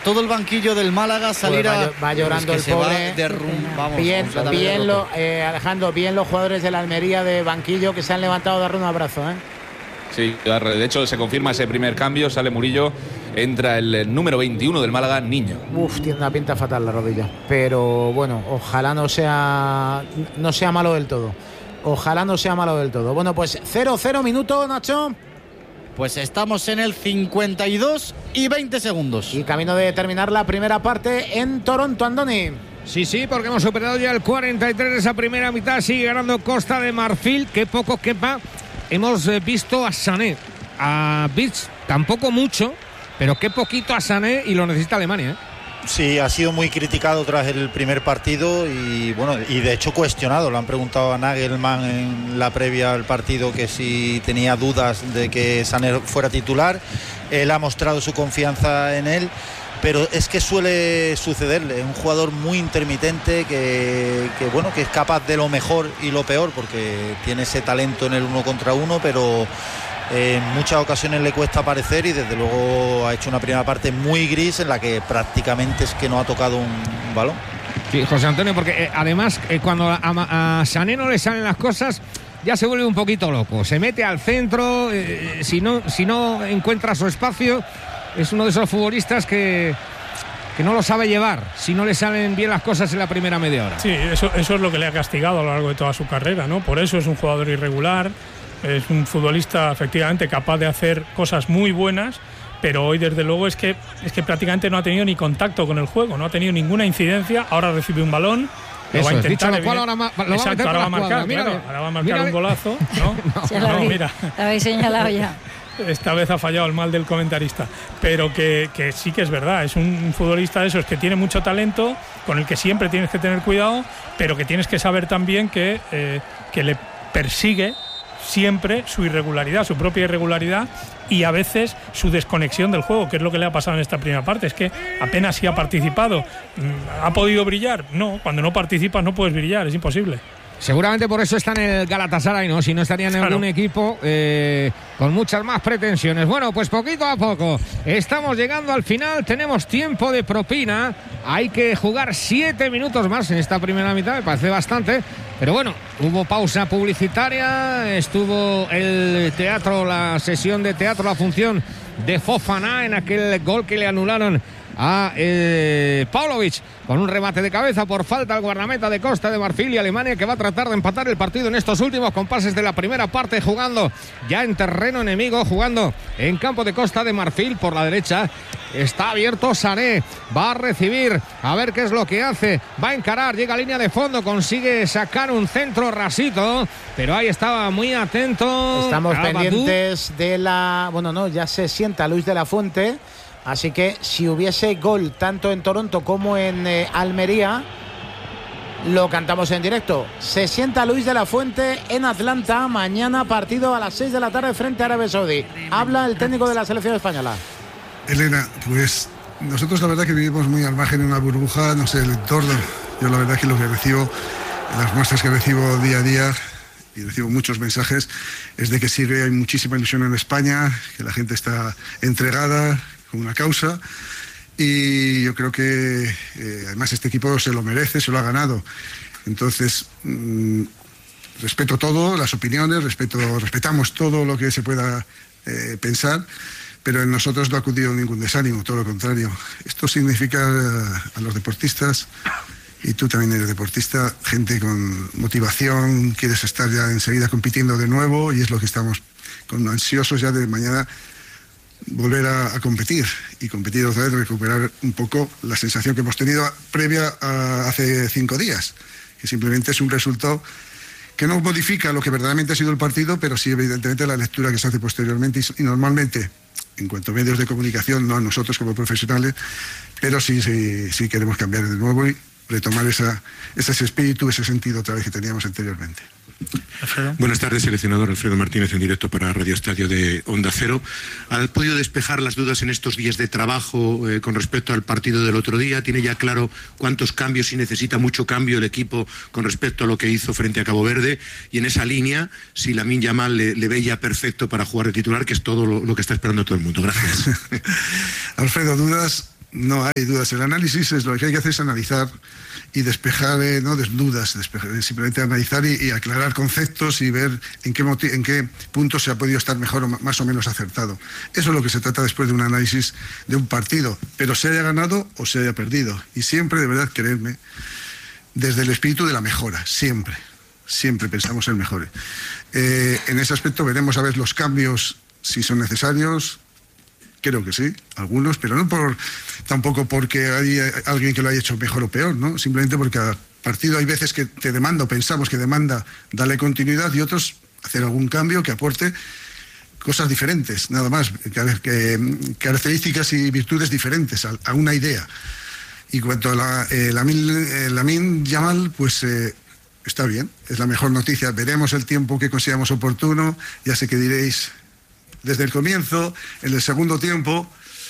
todo el banquillo del Málaga salir va llorando el pobre. Alejandro, bien los jugadores de la Almería de banquillo que se han levantado a darle un abrazo, ¿eh? Sí, de hecho se confirma ese primer cambio, sale Murillo, entra el número 21 del Málaga, Niño. Tiene una pinta fatal la rodilla, pero bueno, ojalá no sea malo del todo. Bueno, pues 0-0 minuto, Nacho. Pues estamos en el 52 y 20 segundos. Y camino de terminar la primera parte en Toronto, Andoni. Sí, porque hemos superado ya el 43 de esa primera mitad. Sigue ganando Costa de Marfil, que poco quepa. Hemos visto a Sané, a Birch tampoco mucho, pero qué poquito a Sané, y lo necesita Alemania, ¿eh? Sí, ha sido muy criticado tras el primer partido y bueno, y de hecho cuestionado. Le han preguntado a Nagelsmann en la previa al partido que si tenía dudas de que Sané fuera titular. Él ha mostrado su confianza en él, pero es que suele sucederle. Es un jugador muy intermitente que es capaz de lo mejor y lo peor, porque tiene ese talento en el 1 contra 1, pero en muchas ocasiones le cuesta aparecer, y desde luego ha hecho una primera parte muy gris en la que prácticamente es que no ha tocado un balón. Sí, José Antonio, porque además cuando a Sané no le salen las cosas, ya se vuelve un poquito loco, se mete al centro, si no encuentra su espacio, es uno de esos futbolistas que no lo sabe llevar si no le salen bien las cosas en la primera media hora. Sí, eso es lo que le ha castigado a lo largo de toda su carrera, ¿no? Por eso es un jugador irregular. Es un futbolista efectivamente capaz de hacer cosas muy buenas, pero hoy desde luego es que prácticamente no ha tenido ni contacto con el juego, no ha tenido ninguna incidencia. Ahora recibe un balón, lo va a intentar. Ahora va a marcar, claro, ahora va a marcar un golazo. Mira. Lo habéis señalado ya. Esta vez ha fallado el mal del comentarista, pero que sí que es verdad, es un futbolista de esos que tiene mucho talento, con el que siempre tienes que tener cuidado, pero que tienes que saber también que le persigue siempre su irregularidad, su propia irregularidad, y a veces su desconexión del juego, que es lo que le ha pasado en esta primera parte. Es que apenas si ha participado. ¿Ha podido brillar? No, cuando no participas no puedes brillar, es imposible. Seguramente por eso está en el Galatasaray, ¿no? Si no estaría en algún equipo con muchas más pretensiones. Bueno, pues poquito a poco estamos llegando al final. Tenemos tiempo de propina. Hay que jugar 7 minutos más en esta primera mitad, me parece bastante. Pero bueno, hubo pausa publicitaria, estuvo el teatro, la sesión de teatro, la función de Fofana en aquel gol que le anularon a Pavlovic con un remate de cabeza por falta al guardameta de Costa de Marfil, y Alemania que va a tratar de empatar el partido en estos últimos compases de la primera parte, jugando ya en terreno enemigo, jugando en campo de Costa de Marfil. Por la derecha está abierto Sané, va a recibir, a ver qué es lo que hace, va a encarar, llega a línea de fondo, consigue sacar un centro rasito, pero ahí estaba muy atento. Estamos pendientes de la... Bueno, no, ya se sienta Luis de la Fuente. Así que si hubiese gol tanto en Toronto como en Almería, lo cantamos en directo. Se sienta Luis de la Fuente en Atlanta. Mañana partido a las 6 de la tarde frente a Arabia Saudí. Habla el técnico de la selección española. Elena, pues nosotros la verdad que vivimos muy al margen de una burbuja, no sé, el entorno. Yo la verdad que lo que recibo, las muestras que recibo día a día, y recibo muchos mensajes, es de que sigue, hay muchísima ilusión en España, que la gente está entregada con una causa, y yo creo que además este equipo se lo merece, se lo ha ganado. Entonces respeto todo, las opiniones, respetamos todo lo que se pueda pensar, pero en nosotros no ha acudido ningún desánimo, todo lo contrario. Esto significa a los deportistas, y tú también eres deportista, gente con motivación, quieres estar ya enseguida compitiendo de nuevo, y es lo que estamos ansiosos ya de mañana, volver a competir, y competir otra vez, recuperar un poco la sensación que hemos tenido previa a hace 5 días, que simplemente es un resultado que no modifica lo que verdaderamente ha sido el partido, pero sí evidentemente la lectura que se hace posteriormente, y normalmente en cuanto a medios de comunicación, no a nosotros como profesionales, pero sí queremos cambiar de nuevo y retomar ese espíritu, ese sentido otra vez que teníamos anteriormente. Alfredo. Buenas tardes, seleccionador Alfredo Martínez, en directo para Radio Estadio de Onda Cero. ¿Ha podido despejar las dudas en estos días de trabajo con respecto al partido del otro día? ¿Tiene ya claro cuántos cambios, si necesita mucho cambio el equipo con respecto a lo que hizo frente a Cabo Verde? Y en esa línea, si Lamine Yamal le ve ya perfecto para jugar de titular, que es todo lo que está esperando todo el mundo. Gracias. Alfredo, dudas No hay dudas. El análisis es lo que hay que hacer es analizar y despejar, no dudas, simplemente analizar y aclarar conceptos y ver en qué punto se ha podido estar mejor o más o menos acertado. Eso es lo que se trata después de un análisis de un partido, pero se haya ganado o se haya perdido. Y siempre, de verdad, creedme, desde el espíritu de la mejora, siempre pensamos en mejore. En ese aspecto veremos a ver los cambios, si son necesarios. Creo que sí, algunos, pero no tampoco porque hay alguien que lo haya hecho mejor o peor, ¿no? Simplemente porque cada partido hay veces que te demanda, o pensamos que demanda, darle continuidad, y otros hacer algún cambio que aporte cosas diferentes, nada más, características y virtudes diferentes a una idea. Y cuanto a Lamine Yamal, pues está bien, es la mejor noticia. Veremos el tiempo que consideramos oportuno, ya sé que diréis desde el comienzo, en el segundo tiempo.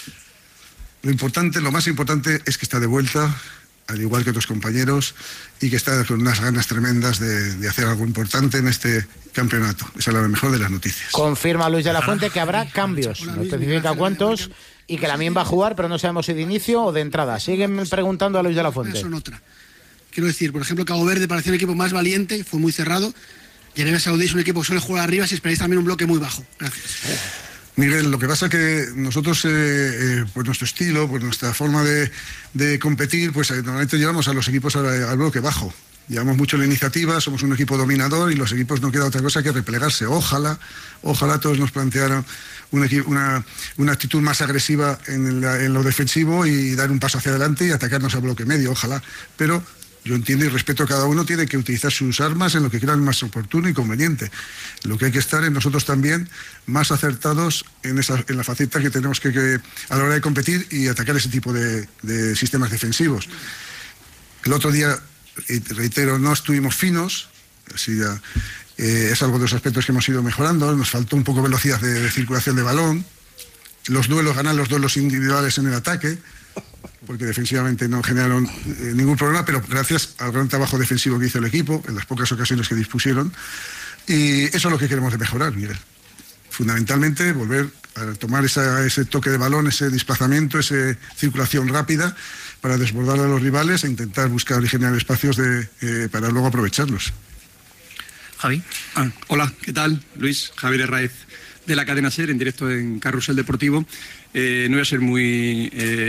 Lo más importante es que está de vuelta, al igual que otros compañeros, y que está con unas ganas tremendas de hacer algo importante en este campeonato. Esa es la mejor de las noticias. Confirma Luis de la Fuente que habrá cambios, no especifica cuántos, y que Lamine va a jugar, pero no sabemos si de inicio o de entrada. Siguen preguntando a Luis de la Fuente. Son otra. Quiero decir, por ejemplo, Cabo Verde pareció un equipo más valiente, fue muy cerrado. Y Arabia Saudí es un equipo que suele jugar arriba, si esperáis también un bloque muy bajo. Gracias. Miguel, lo que pasa es que nosotros, pues nuestro estilo, pues nuestra forma de competir, pues normalmente llevamos a los equipos al bloque bajo. Llevamos mucho la iniciativa, somos un equipo dominador y los equipos no queda otra cosa que replegarse. Ojalá todos nos plantearan una actitud más agresiva en lo defensivo y dar un paso hacia adelante y atacarnos al bloque medio, ojalá. Pero yo entiendo y respeto a cada uno, tiene que utilizar sus armas en lo que crean más oportuno y conveniente. Lo que hay que estar es nosotros también más acertados en la faceta que tenemos que a la hora de competir y atacar ese tipo de sistemas defensivos. El otro día, y reitero, no estuvimos finos, así ya, es algo de los aspectos que hemos ido mejorando. Nos faltó un poco velocidad de circulación de balón, ganar los duelos individuales en el ataque, porque defensivamente no generaron ningún problema, pero gracias al gran trabajo defensivo que hizo el equipo en las pocas ocasiones que dispusieron. Y eso es lo que queremos mejorar, Miguel. Fundamentalmente volver a tomar ese toque de balón, ese desplazamiento, esa circulación rápida para desbordar a los rivales e intentar buscar y generar espacios para luego aprovecharlos. Javi. Hola, ¿qué tal? Luis, Javier Herráez, de la cadena SER, en directo en Carrusel Deportivo. No voy a ser muy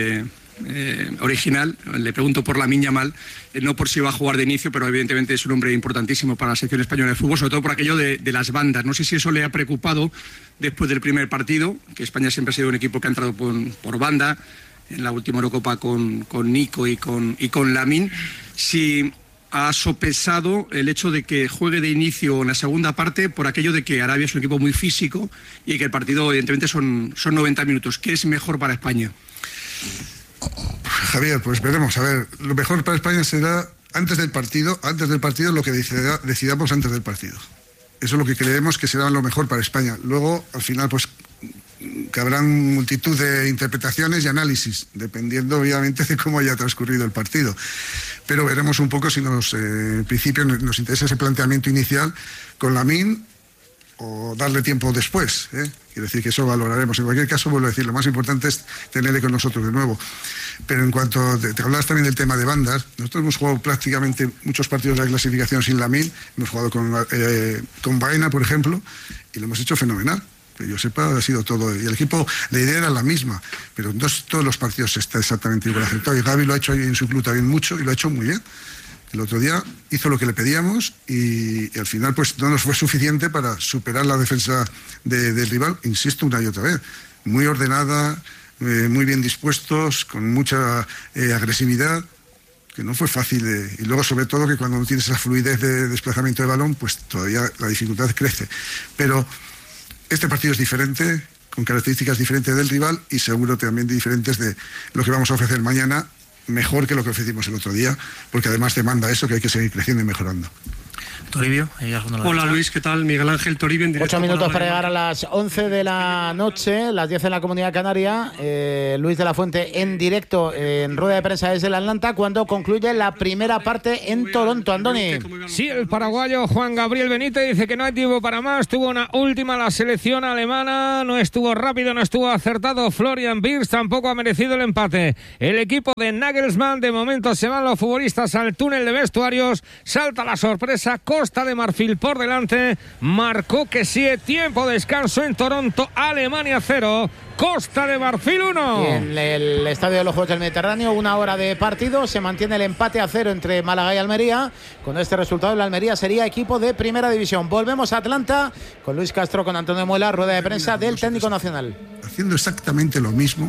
original, le pregunto por Lamine Yamal, no por si va a jugar de inicio, pero evidentemente es un hombre importantísimo para la selección española de fútbol, sobre todo por aquello de las bandas. No sé si eso le ha preocupado después del primer partido, que España siempre ha sido un equipo que ha entrado por banda, en la última Eurocopa con Nico y con Lamine, si ha sopesado el hecho de que juegue de inicio en la segunda parte por aquello de que Arabia es un equipo muy físico y que el partido evidentemente son 90 minutos. ¿Qué es mejor para España? Javier, pues veremos. A ver, lo mejor para España será antes del partido lo que decidamos antes del partido. Eso es lo que creemos que será lo mejor para España. Luego, al final, pues que habrán multitud de interpretaciones y análisis, dependiendo obviamente de cómo haya transcurrido el partido. Pero veremos un poco si en principio nos interesa ese planteamiento inicial con Lamine o darle tiempo después. Quiero decir que eso valoraremos. En cualquier caso, vuelvo a decir, lo más importante es tenerle con nosotros de nuevo. Pero en cuanto te hablabas también del tema de bandas, nosotros hemos jugado prácticamente muchos partidos de la clasificación sin Lamine, hemos jugado con Baena, por ejemplo, y lo hemos hecho fenomenal. Que yo sepa, ha sido todo. Y el equipo, la idea era la misma, pero no todos los partidos está exactamente igual acertado. Y Gaby lo ha hecho ahí en su club también mucho y lo ha hecho muy bien. El otro día hizo lo que le pedíamos y al final pues no nos fue suficiente para superar la defensa del rival, insisto, una y otra vez. Muy ordenada, muy bien dispuestos, con mucha agresividad, que no fue fácil. Y luego, sobre todo, que cuando no tienes esa fluidez de desplazamiento de balón, pues todavía la dificultad crece. Pero este partido es diferente, con características diferentes del rival y seguro también diferentes de lo que vamos a ofrecer mañana, mejor que lo que ofrecimos el otro día, porque además demanda eso, que hay que seguir creciendo y mejorando. Toribio. Hola Luis, ¿qué tal? Miguel Ángel Toribio en directo. 8 minutos para llegar a las 11 de la noche, las 10 en la Comunidad Canaria. Luis de la Fuente en directo en rueda de prensa desde el Atlanta cuando concluye la primera parte en Toronto. Andoni. Sí, el paraguayo Juan Gabriel Benítez dice que no hay tiempo para más. Tuvo una última la selección alemana, no estuvo rápido, no estuvo acertado. Florian Wirtz tampoco ha merecido el empate. El equipo de Nagelsmann, de momento se van los futbolistas al túnel de vestuarios. Salta la sorpresa, Costa de Marfil por delante, marcó que sí, tiempo de descanso en Toronto, Alemania 0, Costa de Marfil 1. En el Estadio de los Juegos del Mediterráneo, 1 hora de partido, se mantiene el empate a 0 entre Málaga y Almería. Con este resultado, la Almería sería equipo de primera división. Volvemos a Atlanta con Luis Castro, con Antonio Muela, rueda de prensa del técnico nacional. Haciendo exactamente lo mismo,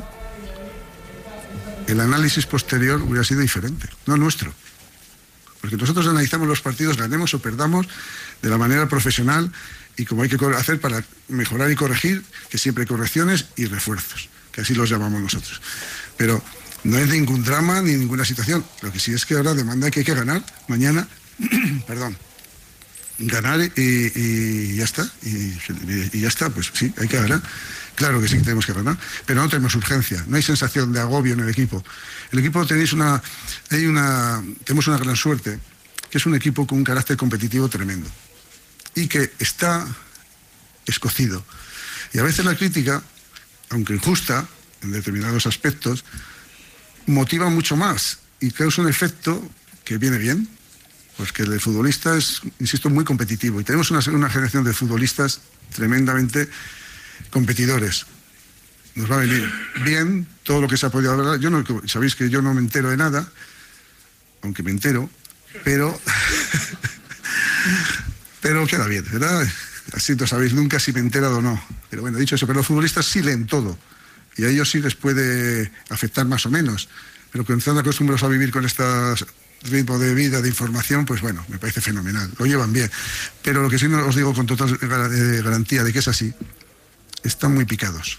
el análisis posterior hubiera sido diferente, no nuestro. Porque nosotros analizamos los partidos, ganemos o perdamos, de la manera profesional y como hay que hacer para mejorar y corregir, que siempre hay correcciones y refuerzos, que así los llamamos nosotros. Pero no es ningún drama ni ninguna situación. Lo que sí es que ahora demanda que hay que ganar mañana, perdón, ganar y ya está. Y ya está, pues sí, hay que ganar. Claro que sí que tenemos que ganar, pero no tenemos urgencia, no hay sensación de agobio en el equipo. El equipo tenemos una gran suerte, que es un equipo con un carácter competitivo tremendo y que está escocido. Y a veces la crítica, aunque injusta en determinados aspectos, motiva mucho más y causa un efecto que viene bien, pues que el futbolista es, insisto, muy competitivo y tenemos una generación de futbolistas tremendamente competidores. Nos va a venir bien todo lo que se ha podido hablar. Sabéis que yo no me entero de nada, aunque me entero, pero queda bien, ¿verdad? Así no sabéis nunca si me he enterado o no. Pero bueno, dicho eso, pero los futbolistas sí leen todo y a ellos sí les puede afectar más o menos, pero cuando están acostumbrados a vivir con este ritmo de vida, de información, pues bueno, me parece fenomenal, lo llevan bien. Pero lo que sí os digo con total garantía de que es así, están muy picados.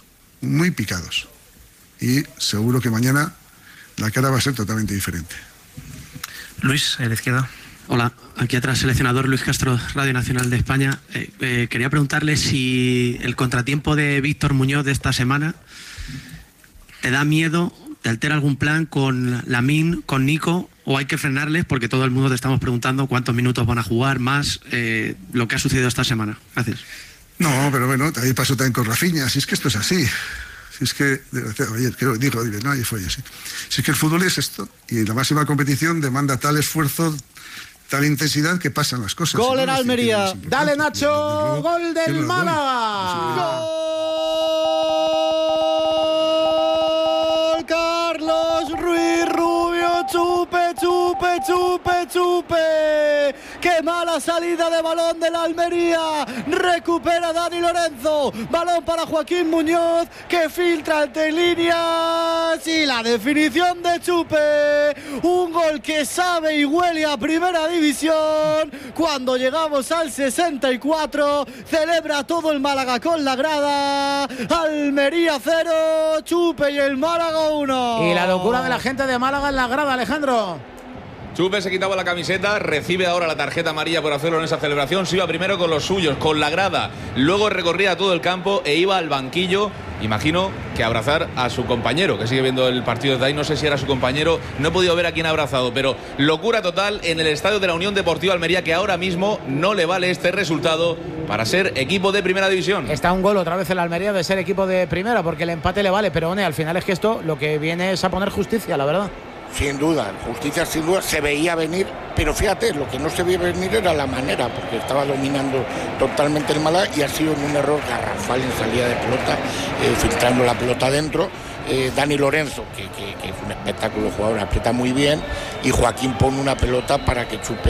Y seguro que mañana la cara va a ser totalmente diferente. Luis, a la izquierda. Hola, aquí atrás seleccionador Luis Castro, Radio Nacional de España. Quería preguntarle si el contratiempo de Víctor Muñoz de esta semana te da miedo, te altera algún plan con Lamine, con Nico, o hay que frenarles porque todo el mundo te estamos preguntando cuántos minutos van a jugar más lo que ha sucedido esta semana. Gracias. No, pero bueno, ahí pasó también con Rafinha, si es que esto es así. Si es que, ayer dijo, no, ayer fue así. Si es que el fútbol es esto, y la máxima competición demanda tal esfuerzo, tal intensidad que pasan las cosas. Gol en Almería, dale Nacho, gol del Málaga. Gol Carlos Ruiz Rubio, chupe, chupe, chupe, chupe. ¡Qué mala salida de balón de la Almería! Recupera Dani Lorenzo. Balón para Joaquín Muñoz, que filtra entre líneas. Y la definición de Chupe. Un gol que sabe y huele a primera división. Cuando llegamos al 64, celebra todo el Málaga con la grada. Almería 0, Chupe y el Málaga 1. Y la locura de la gente de Málaga en la grada, Alejandro. Chupe se quitaba la camiseta, recibe ahora la tarjeta amarilla por hacerlo en esa celebración. Se iba primero con los suyos, con la grada, luego recorría todo el campo e iba al banquillo, imagino que a abrazar a su compañero, que sigue viendo el partido desde ahí. No sé si era su compañero, no he podido ver a quién ha abrazado, pero locura total en el estadio de la Unión Deportiva Almería, que ahora mismo no le vale este resultado para ser equipo de primera división. Está un gol otra vez en la Almería de ser equipo de primera, porque el empate le vale, pero al final es que esto lo que viene es a poner justicia, la verdad. Sin duda, justicia sin duda, se veía venir, pero fíjate, lo que no se veía venir era la manera, porque estaba dominando totalmente el Málaga y ha sido un error garrafal en salida de pelota, filtrando la pelota adentro. Dani Lorenzo, que es un espectáculo jugador, aprieta muy bien, y Joaquín pone una pelota para que Chupe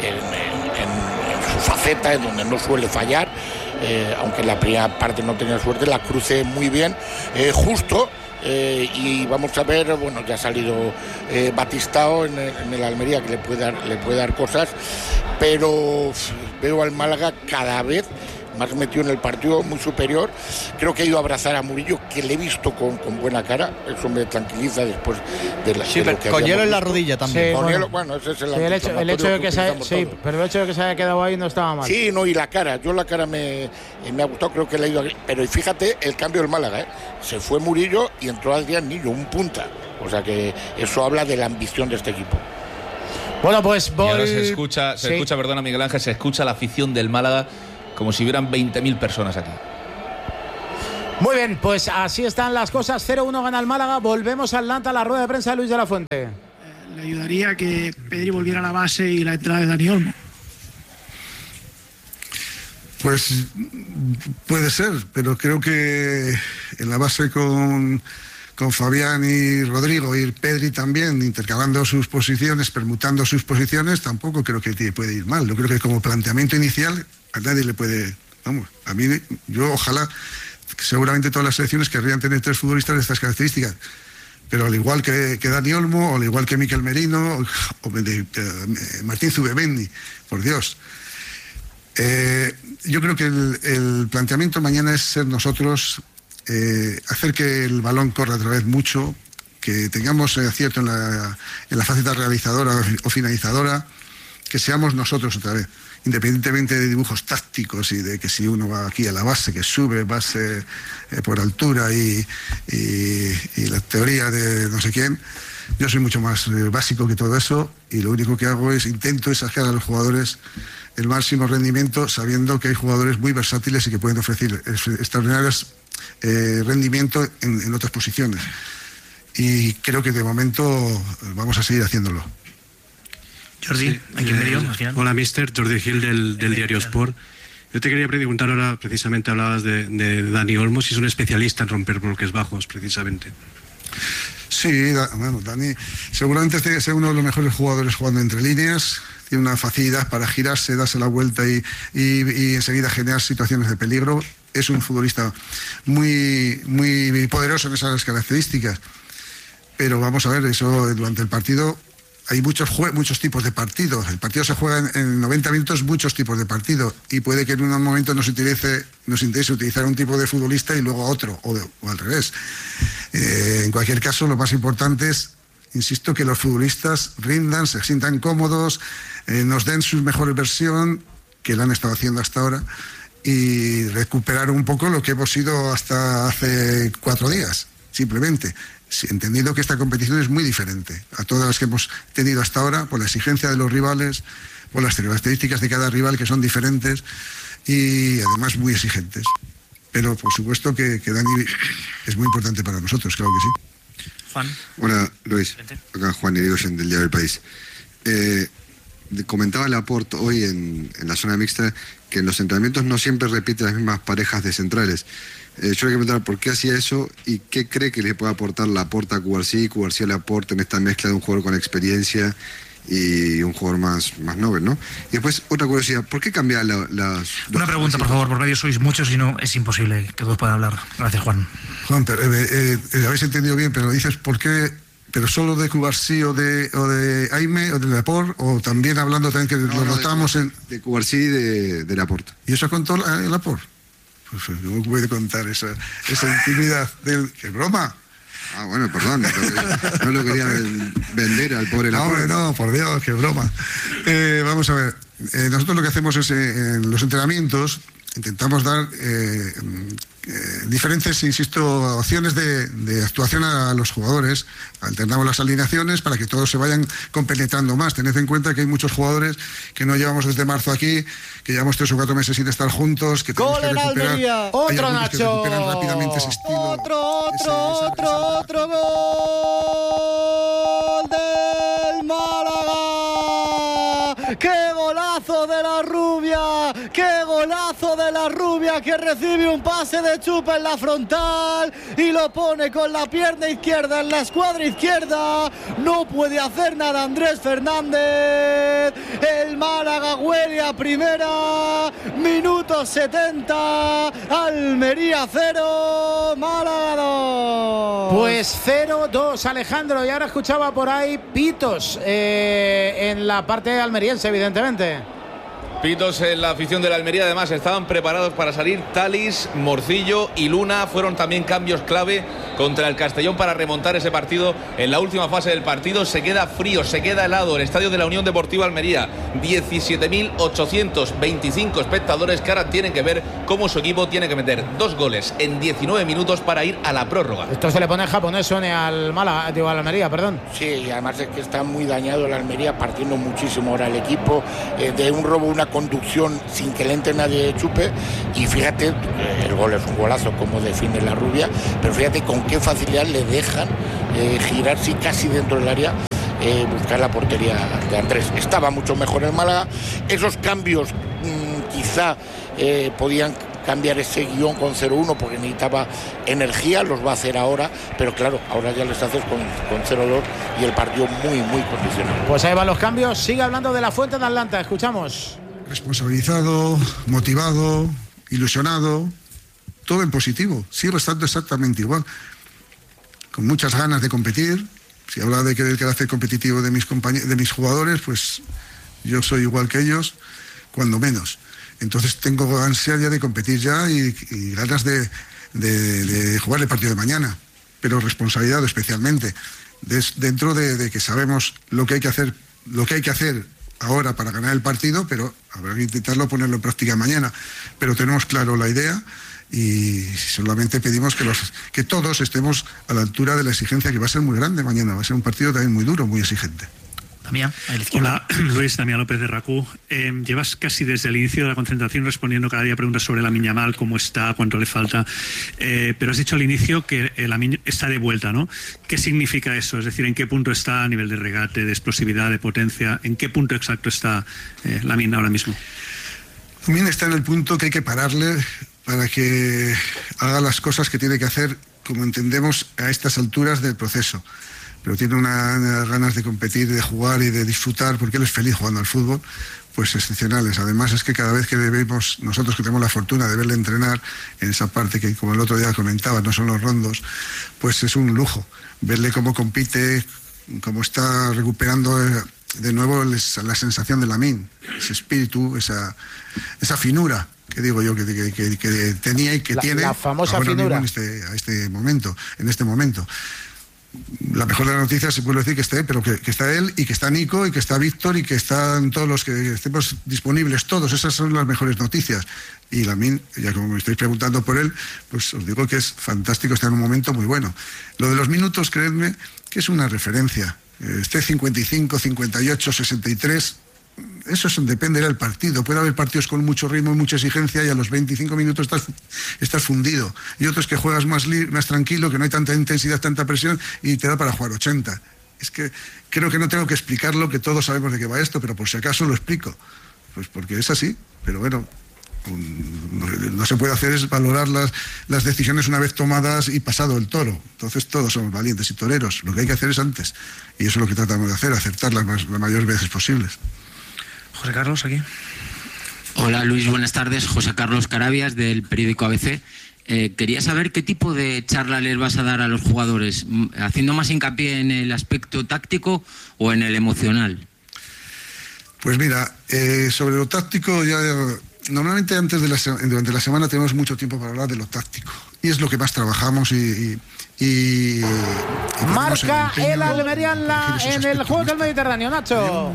en su faceta, es donde no suele fallar, aunque en la primera parte no tenía suerte, la cruce muy bien, justo. Y vamos a ver, bueno, ya ha salido Batistao en el Almería, que le puede dar cosas, pero veo al Málaga cada vez más metido en el partido, muy superior. Creo que ha ido a abrazar a Murillo, que le he visto con buena cara. Eso me tranquiliza después de la sí, pero con hielo en la rodilla también. Sí, con bueno, hielo, bueno, ese es el hecho de que pero el hecho de que se haya quedado ahí no estaba mal. Sí, no, y la cara. Yo la cara me ha gustado, creo que le ha ido. Pero fíjate el cambio del Málaga, se fue Murillo y entró Adrián Niño, un punta. O sea que eso habla de la ambición de este equipo. Bueno, pues y ahora se escucha, perdona Miguel Ángel, se escucha la afición del Málaga como si hubieran 20.000 personas aquí. Muy bien, pues así están las cosas. 0-1 gana el Málaga. Volvemos al Atlanta, a la rueda de prensa de Luis de la Fuente. Le ayudaría que Pedri volviera a la base y la entrada de Dani Olmo. Pues puede ser, pero creo que en la base con Fabián y Rodrigo y Pedri también, intercalando sus posiciones, permutando sus posiciones, tampoco creo que puede ir mal. Yo creo que como planteamiento inicial a nadie le puede... Vamos, a mí, yo ojalá, seguramente todas las selecciones querrían tener 3 futbolistas de estas características, pero al igual que Dani Olmo, o al igual que Mikel Merino, o Martín Zubimendi, por Dios. Yo creo que el planteamiento mañana es ser nosotros... hacer que el balón corra otra vez mucho, que tengamos acierto en la faceta realizadora o finalizadora, que seamos nosotros otra vez, independientemente de dibujos tácticos y de que si uno va aquí a la base, que sube base por altura y la teoría de no sé quién. Yo soy mucho más básico que todo eso y lo único que hago es intento sacar a los jugadores el máximo rendimiento, sabiendo que hay jugadores muy versátiles y que pueden ofrecer extraordinarios rendimiento en otras posiciones, y creo que de momento vamos a seguir haciéndolo. Jordi, sí, hola mister, Jordi Gil del diario Sport. Yo te quería preguntar ahora, precisamente hablabas de Dani Olmo, si es un especialista en romper bloques bajos, precisamente. Sí, bueno, Dani seguramente sea uno de los mejores jugadores jugando entre líneas. Tiene una facilidad para girarse, darse la vuelta y enseguida generar situaciones de peligro. Es un futbolista muy, muy poderoso en esas características. Pero vamos a ver, eso durante el partido hay muchos tipos de partidos. El partido se juega en 90 minutos, muchos tipos de partidos. Y puede que en un momento nos interese utilizar un tipo de futbolista y luego otro, o al revés. En cualquier caso, lo más importante es, insisto, que los futbolistas rindan, se sientan cómodos, nos den su mejor versión, que lo han estado haciendo hasta ahora, y recuperar un poco lo que hemos sido hasta hace 4 días, simplemente. Entendiendo que esta competición es muy diferente a todas las que hemos tenido hasta ahora, por la exigencia de los rivales, por las características de cada rival que son diferentes y además muy exigentes. Pero por supuesto que Dani es muy importante para nosotros, claro que sí. Juan. Hola Luis, acá Juan Irigoyen del Diario del País. Comentaba Laporte hoy en la zona mixta que en los entrenamientos no siempre repite las mismas parejas de centrales. Yo le quiero preguntar por qué hacía eso y qué cree que le puede aportar Laporte a Cubarsí y Cubarsí a Laporte en esta mezcla de un jugador con experiencia y un jugador más novel, ¿no? Y después, otra curiosidad, ¿por qué cambiar las... Una pregunta, por favor, por medio sois muchos y no es imposible que todos puedan hablar. Gracias, Juan. Juan, pero, habéis entendido bien, pero dices por qué... ¿Pero solo de Cubarsí o de Aime o de Laporte? ¿O también hablando también que lo notamos en...? De Cubarsí y de Laporte. ¿Y eso contó Laporte? Pues no puede contar esa intimidad del... ¡Qué broma! Ah, bueno, perdón, no lo quería vender al pobre Laporte. No, por Dios, qué broma. Vamos a ver, nosotros lo que hacemos es en los entrenamientos intentamos dar diferentes, insisto, opciones de actuación a los jugadores. Alternamos las alineaciones para que todos se vayan compenetrando más. Tened en cuenta que hay muchos jugadores que no llevamos desde marzo aquí, que llevamos 3 o 4 meses sin estar juntos, que tenemos que recuperar. Otro Nacho. Que recuperan rápidamente ese estilo. Otro gol del Málaga. ¡Qué golazo de la rubia! ¡Qué golazo de la rubia que recibe un pase de Chupa en la frontal y lo pone con la pierna izquierda en la escuadra izquierda! No puede hacer nada Andrés Fernández. El Málaga huele a primera. Minuto 70. Almería 0. Málaga 2. Pues 0-2, Alejandro. Y ahora escuchaba por ahí pitos en la parte almeriense, evidentemente. Pitos en la afición de la Almería. Además estaban preparados para salir. Talis, Morcillo y Luna fueron también cambios clave contra el Castellón para remontar ese partido en la última fase del partido. Se queda frío, se queda helado el estadio de la Unión Deportiva Almería. 17.825 espectadores que ahora tienen que ver cómo su equipo tiene que meter 2 goles en 19 minutos para ir a la prórroga. Esto se le pone japonés, Sone, al Málaga, digo, al Almería, perdón. Sí, y además es que está muy dañado el Almería, partiendo muchísimo ahora el equipo de un robo, una conducción sin que le entre nadie chupe. Y fíjate, el gol es un golazo, como define la rubia, pero fíjate con qué facilidad le dejan girarse casi dentro del área, buscar la portería de Andrés. Estaba mucho mejor el Málaga. Esos cambios quizá podían cambiar ese guión con 0-1 porque necesitaba energía, los va a hacer ahora, pero claro, ahora ya les haces con 0-2 y el partido muy condicionado. Pues ahí van los cambios. Sigue hablando de la Fuente de Atlanta, escuchamos. Responsabilizado, motivado, ilusionado, todo en positivo, sigue estando exactamente igual, con muchas ganas de competir. Si habla de que el carácter competitivo de mis jugadores, pues yo soy igual que ellos, cuando menos. Entonces tengo ansia ya de competir ya y ganas de jugar el partido de mañana, pero responsabilidad especialmente, dentro de que sabemos lo que hay que hacer ahora para ganar el partido, pero habrá que intentarlo ponerlo en práctica mañana. Pero tenemos claro la idea y solamente pedimos que todos estemos a la altura de la exigencia, que va a ser muy grande mañana, va a ser un partido también muy duro, muy exigente. Hola, Luis, Damián López de RACU. Llevas casi desde el inicio de la concentración respondiendo cada día preguntas sobre Lamine Yamal, cómo está, cuánto le falta, pero has dicho al inicio que Lamine está de vuelta, ¿no? ¿Qué significa eso? Es decir, ¿en qué punto está a nivel de regate, de explosividad, de potencia? ¿En qué punto exacto está Lamine ahora mismo? Lamine está en el punto que hay que pararle para que haga las cosas que tiene que hacer, como entendemos a estas alturas del proceso. Pero tiene unas ganas de competir, de jugar y de disfrutar, porque él es feliz jugando al fútbol, pues excepcionales. Además es que cada vez que vemos, nosotros que tenemos la fortuna de verle entrenar en esa parte que, como el otro día comentaba, no son los rondos, pues es un lujo verle cómo compite, cómo está recuperando de nuevo la sensación de Lamine, ese espíritu, esa finura que digo yo que tenía y que tiene la famosa ahora finura mismo en este momento. La mejor de las noticias se puede decir que esté, pero que está él y que está Nico y que está Víctor y que están todos los que estemos disponibles, todos. Esas son las mejores noticias. Y Lamine, ya como me estáis preguntando por él, pues os digo que es fantástico, está en un momento muy bueno. Lo de los minutos, creedme, que es una referencia. Esté 55, 58, 63... Eso depende del partido. Puede haber partidos con mucho ritmo y mucha exigencia y a los 25 minutos estás fundido. Y otros que juegas más tranquilo, que no hay tanta intensidad, tanta presión y te da para jugar 80. Es que creo que no tengo que explicarlo, que todos sabemos de qué va esto, pero por si acaso lo explico. Pues porque es así. Pero bueno, no se puede hacer es valorar las decisiones una vez tomadas y pasado el toro. Entonces todos somos valientes y toreros. Lo que hay que hacer es antes. Y eso es lo que tratamos de hacer, acertar las mayores veces posibles. José Carlos, aquí. Hola Luis, buenas tardes. José Carlos Carabias, del periódico ABC. Quería saber qué tipo de charla les vas a dar a los jugadores, haciendo más hincapié en el aspecto táctico o en el emocional. Pues mira, sobre lo táctico, normalmente durante la semana tenemos mucho tiempo para hablar de lo táctico. Y es lo que más trabajamos y marca el Almería en el Juego del Mediterráneo, Nacho.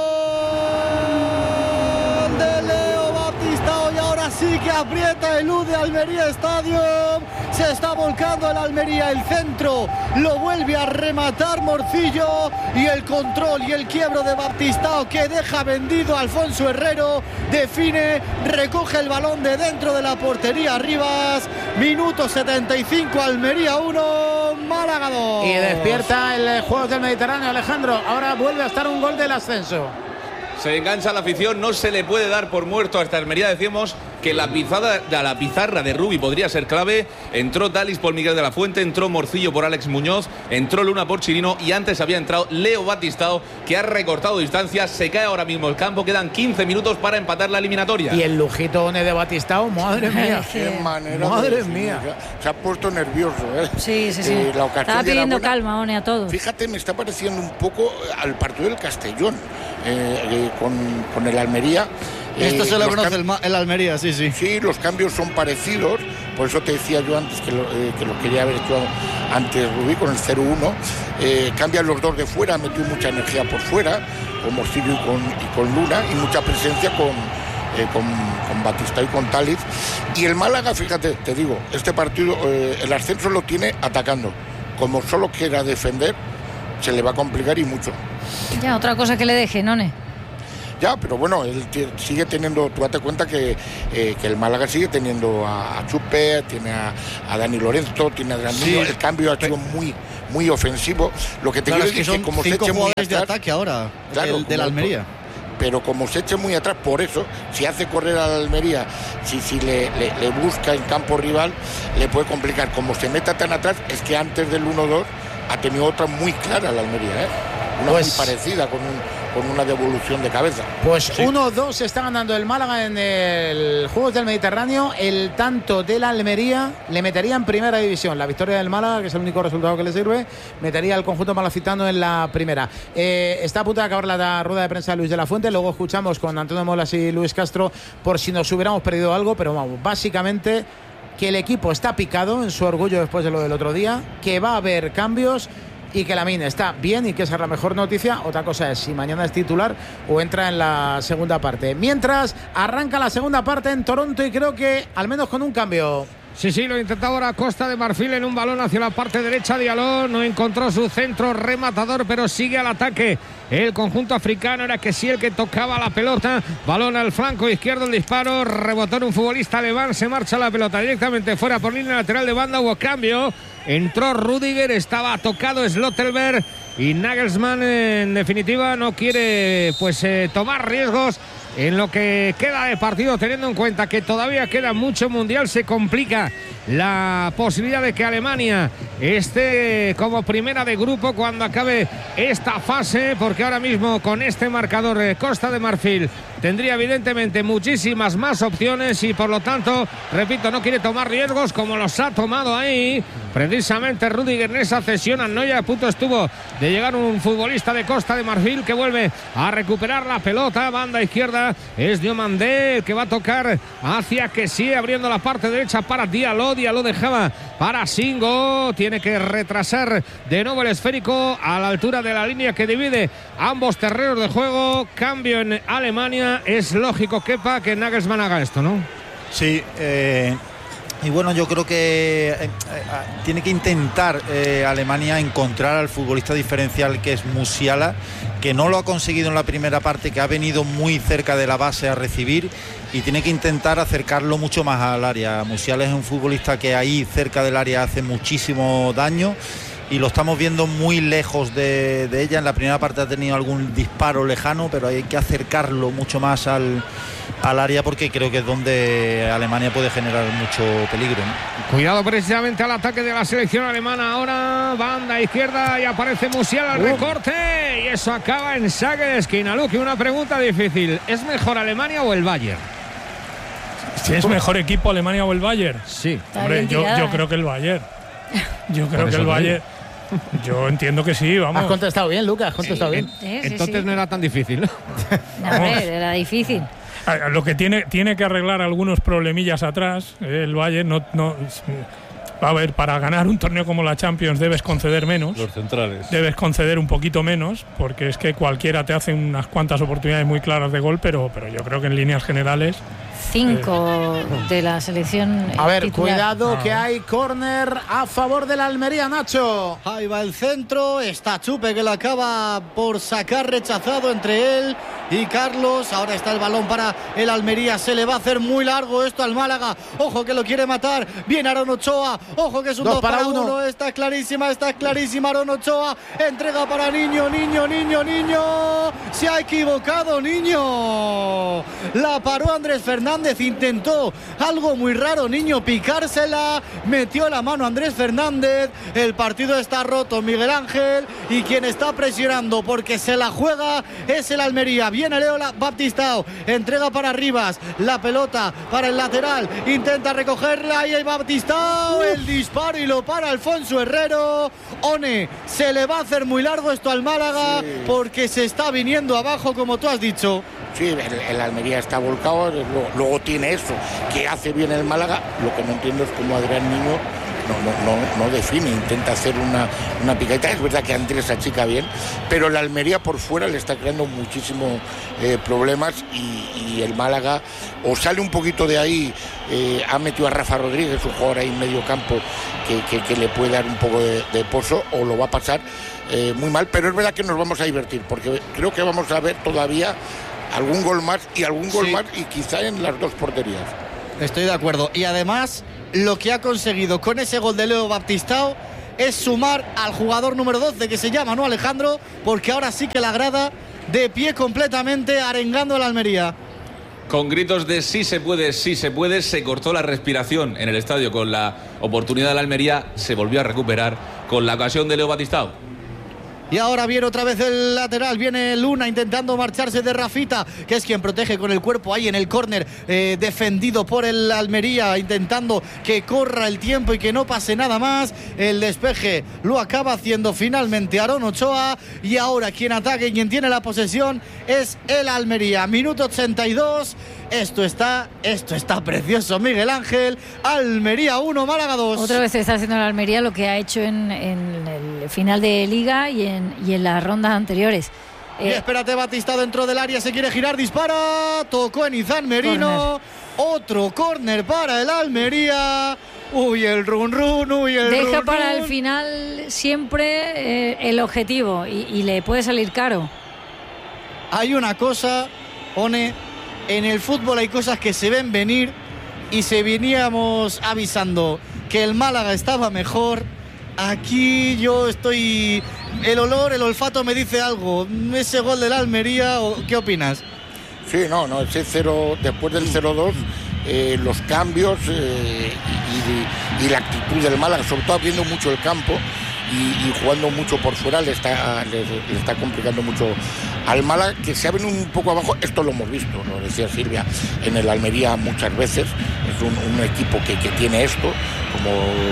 Gol de Leo Baptistao y ahora sí que aprieta el U de Almería Stadium. Se está volcando el Almería, el centro lo vuelve a rematar Morcillo y el control y el quiebro de Baptistao que deja vendido a Alfonso Herrero, define, recoge el balón de dentro de la portería Rivas. Minuto 75, Almería 1, Málaga 2. Y despierta el Juego del Mediterráneo, Alejandro. Ahora vuelve a estar un gol del ascenso. Se engancha la afición, no se le puede dar por muerto a esta Almería. Decíamos que la pizarra de Rubi podría ser clave. Entró Talis por Miguel de la Fuente, entró Morcillo por Alex Muñoz, entró Luna por Chirino y antes había entrado Leo Baptistao, que ha recortado distancias. Se cae ahora mismo el campo, quedan 15 minutos para empatar la eliminatoria. Y el lujito de Baptistao, madre mía. Qué manera. Madre mía. Se ha puesto nervioso, ¿eh? Sí. La ocasión estaba pidiendo buena. calma, One, a todos. Fíjate, me está pareciendo un poco al partido del Castellón con el Almería. Esto se lo conoce el Almería, sí. Sí, los cambios son parecidos, por eso te decía yo antes que lo quería haber hecho antes Rubí con el 0-1. Cambian los dos de fuera, metió mucha energía por fuera, con Morcillo y con Luna, y mucha presencia con Batista y con Taliz. Y el Málaga, fíjate, te digo, este partido, el ascenso lo tiene atacando. Como solo quiera defender, se le va a complicar y mucho. Ya, otra cosa que le deje, None. Ya, pero bueno, él sigue teniendo, tú date cuenta que el Málaga sigue teniendo a Chupe, tiene a Dani Lorenzo, tiene a Grandillo, el cambio ha sido muy ofensivo. Lo que te quiero decir es que como se eche muy atrás, de ataque ahora, claro, del Almería. Pero como se eche muy atrás, por eso, si hace correr al Almería, si le busca en campo rival, le puede complicar. Como se meta tan atrás, es que antes del 1-2 ha tenido otra muy clara la Almería, una muy parecida con una devolución de cabeza. Pues 1-2 está ganando el Málaga en el Juegos del Mediterráneo. El tanto del Almería le metería en primera división. La victoria del Málaga, que es el único resultado que le sirve, metería al conjunto malacitano en la primera. Está a punto de acabar la rueda de prensa de Luis de la Fuente. Luego escuchamos con Antonio Molas y Luis Castro por si nos hubiéramos perdido algo, pero vamos, básicamente que el equipo está picado en su orgullo después de lo del otro día, que va a haber cambios y que Lamine está bien y que esa es la mejor noticia. Otra cosa es si mañana es titular o entra en la segunda parte. Mientras arranca la segunda parte en Toronto y creo que al menos con un cambio. Sí, lo intentó ahora Costa de Marfil en un balón hacia la parte derecha. Diallo no encontró su centro rematador, pero sigue al ataque. El conjunto africano era que sí el que tocaba la pelota. Balón al flanco izquierdo, el disparo. Rebotó en un futbolista alemán. Se marcha la pelota directamente fuera por línea lateral de banda. Hubo cambio. Entró Rüdiger, estaba tocado Slotterberg y Nagelsmann en definitiva no quiere tomar riesgos en lo que queda de partido, teniendo en cuenta que todavía queda mucho mundial. Se complica la posibilidad de que Alemania esté como primera de grupo cuando acabe esta fase, porque ahora mismo con este marcador Costa de Marfil tendría evidentemente muchísimas más opciones y por lo tanto, repito, no quiere tomar riesgos como los ha tomado ahí precisamente Rüdiger en esa cesión. A Neuer a punto estuvo de llegar un futbolista de Costa de Marfil que vuelve a recuperar la pelota. Banda izquierda es Diomandé el que va a tocar hacia que sí, abriendo la parte derecha para Diallo. Diallo dejaba para Singo, tiene que retrasar de nuevo el esférico a la altura de la línea que divide ambos terrenos de juego. Cambio en Alemania. Es lógico, Kepa, que Nagelsmann haga esto, ¿no? Sí, y bueno, yo creo que tiene que intentar Alemania encontrar al futbolista diferencial que es Musiala, que no lo ha conseguido en la primera parte, que ha venido muy cerca de la base a recibir, y tiene que intentar acercarlo mucho más al área. Musiala es un futbolista que ahí cerca del área hace muchísimo daño y lo estamos viendo muy lejos de ella. En la primera parte ha tenido algún disparo lejano, pero hay que acercarlo mucho más al área, porque creo que es donde Alemania puede generar mucho peligro, ¿no? Cuidado precisamente al ataque de la selección alemana. Ahora banda izquierda y aparece Musiala al recorte y eso acaba en saque de esquina. Luque, una pregunta difícil: ¿es mejor Alemania o el Bayern? Si es mejor equipo Alemania o el Bayern. Sí. Hombre, yo creo que el Bayern. Yo creo que el Bayern. Yo entiendo que sí, vamos. Has contestado bien, Lucas, has contestado bien. Entonces no era tan difícil, ¿no? No, hombre, era difícil. Lo que tiene que arreglar algunos problemillas atrás, el Bayern no a ver, para ganar un torneo como la Champions debes conceder menos. Los centrales. Debes conceder un poquito menos, porque es que cualquiera te hace unas cuantas oportunidades muy claras de gol, pero yo creo que en líneas generales 5 de la selección. A ver, titular. cuidado que hay córner a favor de la Almería, Nacho. Ahí va el centro, está Chupe que lo acaba por sacar, rechazado entre él y Carlos. Ahora está el balón para el Almería, se le va a hacer muy largo esto al Málaga. Ojo que lo quiere matar, viene Aaron Ochoa, ojo que es un 2 para 1. Está clarísima Aaron Ochoa, entrega para Niño. Se ha equivocado Niño. La paró Andrés Fernández, intentó algo muy raro Niño, picársela, metió la mano Andrés Fernández. El partido está roto, Miguel Ángel, y quien está presionando porque se la juega es el Almería. Viene Leo Baptistao, entrega para Rivas, la pelota para el lateral, intenta recogerla y hay Baptistao, el disparo y lo para Alfonso Herrero. One, se le va a hacer muy largo esto al Málaga, porque se está viniendo abajo, como tú has dicho. Sí, el Almería está volcado, luego tiene eso, que hace bien el Málaga. Lo que no entiendo es cómo Adrián Niño no define, intenta hacer una picadita. Es verdad que Andrés achica bien, pero el Almería por fuera le está creando muchísimos problemas y el Málaga o sale un poquito de ahí. Ha metido a Rafa Rodríguez, un jugador ahí en medio campo que le puede dar un poco de pozo, o lo va a pasar muy mal, pero es verdad que nos vamos a divertir, porque creo que vamos a ver todavía algún gol más y quizá en las dos porterías. Estoy de acuerdo. Y además, lo que ha conseguido con ese gol de Leo Baptistao es sumar al jugador número 12, que se llama, ¿no, Alejandro? Porque ahora sí que la grada de pie completamente arengando a la Almería. Con gritos de sí se puede, se cortó la respiración en el estadio con la oportunidad de la Almería, se volvió a recuperar con la ocasión de Leo Baptistao. Y ahora viene otra vez el lateral, viene Luna intentando marcharse de Rafita, que es quien protege con el cuerpo ahí en el córner, defendido por el Almería, intentando que corra el tiempo y que no pase nada más. El despeje lo acaba haciendo finalmente Aarón Ochoa, y ahora quien ataca y quien tiene la posesión es el Almería. Minuto 82. Esto está precioso, Miguel Ángel. Almería 1, Málaga 2. Otra vez está haciendo la Almería lo que ha hecho en el final de Liga y en las rondas anteriores. Y espérate, Batista dentro del área, se quiere girar, dispara, tocó en Izan Merino. Otro córner para el Almería. Uy, el run. Deja para el final siempre el objetivo y le puede salir caro. Hay una cosa, One, en el fútbol hay cosas que se ven venir, y se veníamos avisando que el Málaga estaba mejor. Aquí yo estoy... El olfato me dice algo. Ese gol del Almería, ¿qué opinas? Sí, no, ese 0, después del 0-2, los cambios y la actitud del Málaga, sobre todo abriendo mucho el campo y jugando mucho por fuera, le está complicando mucho al Málaga, que se abren un poco abajo. Esto lo hemos visto, lo decía Silvia, en el Almería muchas veces. Es un equipo que tiene esto, como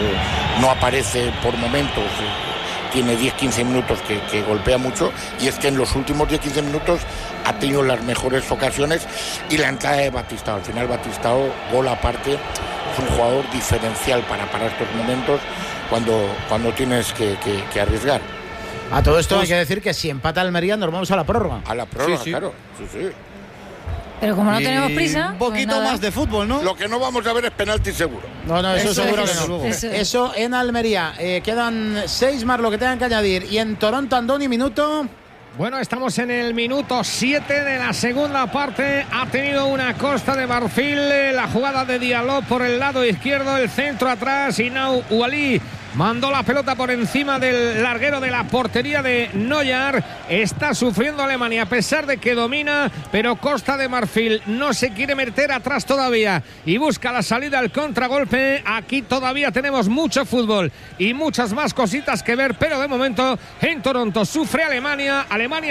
no aparece por momentos, tiene 10-15 minutos que golpea mucho, y es que en los últimos 10-15 minutos ha tenido las mejores ocasiones, y la entrada de Batistao, al final Batistao, gol aparte, es un jugador diferencial para estos momentos cuando tienes que arriesgar. A todo esto hay que decir que si empata Almería nos vamos a la prórroga. A la prórroga, sí. Claro. Sí. Pero como no tenemos prisa, un poquito más de fútbol, ¿no? Lo que no vamos a ver es penalti seguro. No, eso seguro que no. Eso en Almería. Quedan 6 más lo que tengan que añadir. Y en Toronto, Andoni, minuto. Bueno, estamos en el minuto 7 de la segunda parte. Ha tenido una Costa de Marfil, la jugada de Diallo por el lado izquierdo, el centro atrás, y Nau Uali mandó la pelota por encima del larguero de la portería de Neuer. Está sufriendo Alemania a pesar de que domina, pero Costa de Marfil no se quiere meter atrás todavía y busca la salida al contragolpe. Aquí todavía tenemos mucho fútbol y muchas más cositas que ver, pero de momento en Toronto sufre Alemania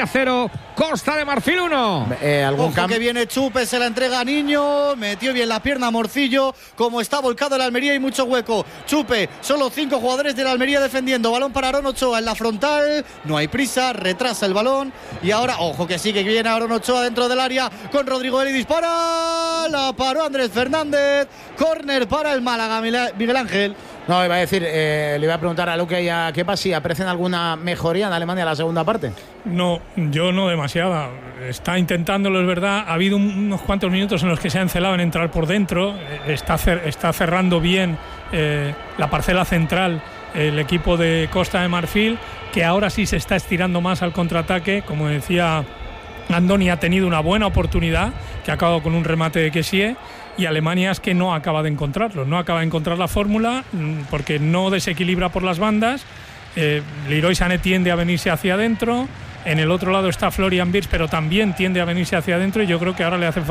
0, Costa de Marfil 1. ¿Algún cambio? Que viene Chupe, se la entrega a Niño, metió bien la pierna Morcillo. Como está volcado el Almería, hay mucho hueco. Chupe, solo 5 jugadores de la Almería defendiendo. Balón para Aarón Ochoa en la frontal. No hay prisa, retrasa el balón. Y ahora, ojo que sí, que viene Aarón Ochoa dentro del área con Rodrigo Eli. Dispara. La paró Andrés Fernández. Córner para el Málaga, Miguel Ángel. No, iba a decir, le iba a preguntar a Luque y a Kepa si aprecian alguna mejoría en Alemania en la segunda parte. No, yo no demasiada. Está intentándolo, es verdad. Ha habido unos cuantos minutos en los que se ha encelado en entrar por dentro. Está cerrando bien la parcela central el equipo de Costa de Marfil, que ahora sí se está estirando más al contraataque. Como decía Andoni, ha tenido una buena oportunidad que ha acabado con un remate de Kessie. Y Alemania es que no acaba de encontrarlo, no acaba de encontrar la fórmula porque no desequilibra por las bandas. Leroy Sané tiende a venirse hacia adentro, en el otro lado está Florian Wirtz, pero también tiende a venirse hacia adentro, y yo creo que ahora le hace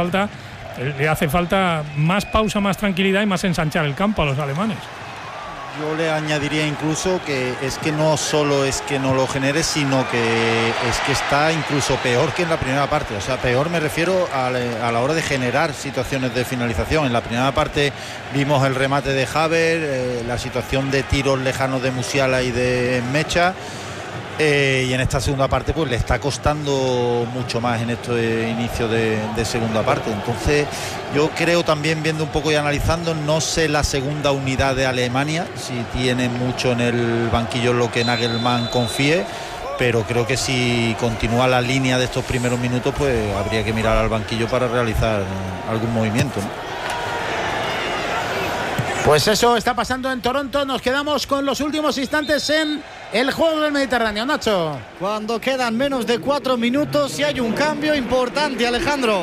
falta más pausa, más tranquilidad y más ensanchar el campo a los alemanes. Yo le añadiría incluso que es que no solo es que no lo genere, sino que es que está incluso peor que en la primera parte. O sea, peor me refiero a la hora de generar situaciones de finalización. En la primera parte vimos el remate de Haver, la situación de tiros lejanos de Musiala y de Mecha. Y en esta segunda parte pues le está costando mucho más en este inicio de segunda parte. Entonces yo creo también, viendo un poco y analizando, no sé la segunda unidad de Alemania si tiene mucho en el banquillo lo que Nagelsmann confíe, pero creo que si continúa la línea de estos primeros minutos pues habría que mirar al banquillo para realizar algún movimiento, ¿no? Pues eso está pasando en Toronto. Nos quedamos con los últimos instantes en el juego del Mediterráneo, Nacho. Cuando quedan menos de 4 minutos y hay un cambio importante, Alejandro.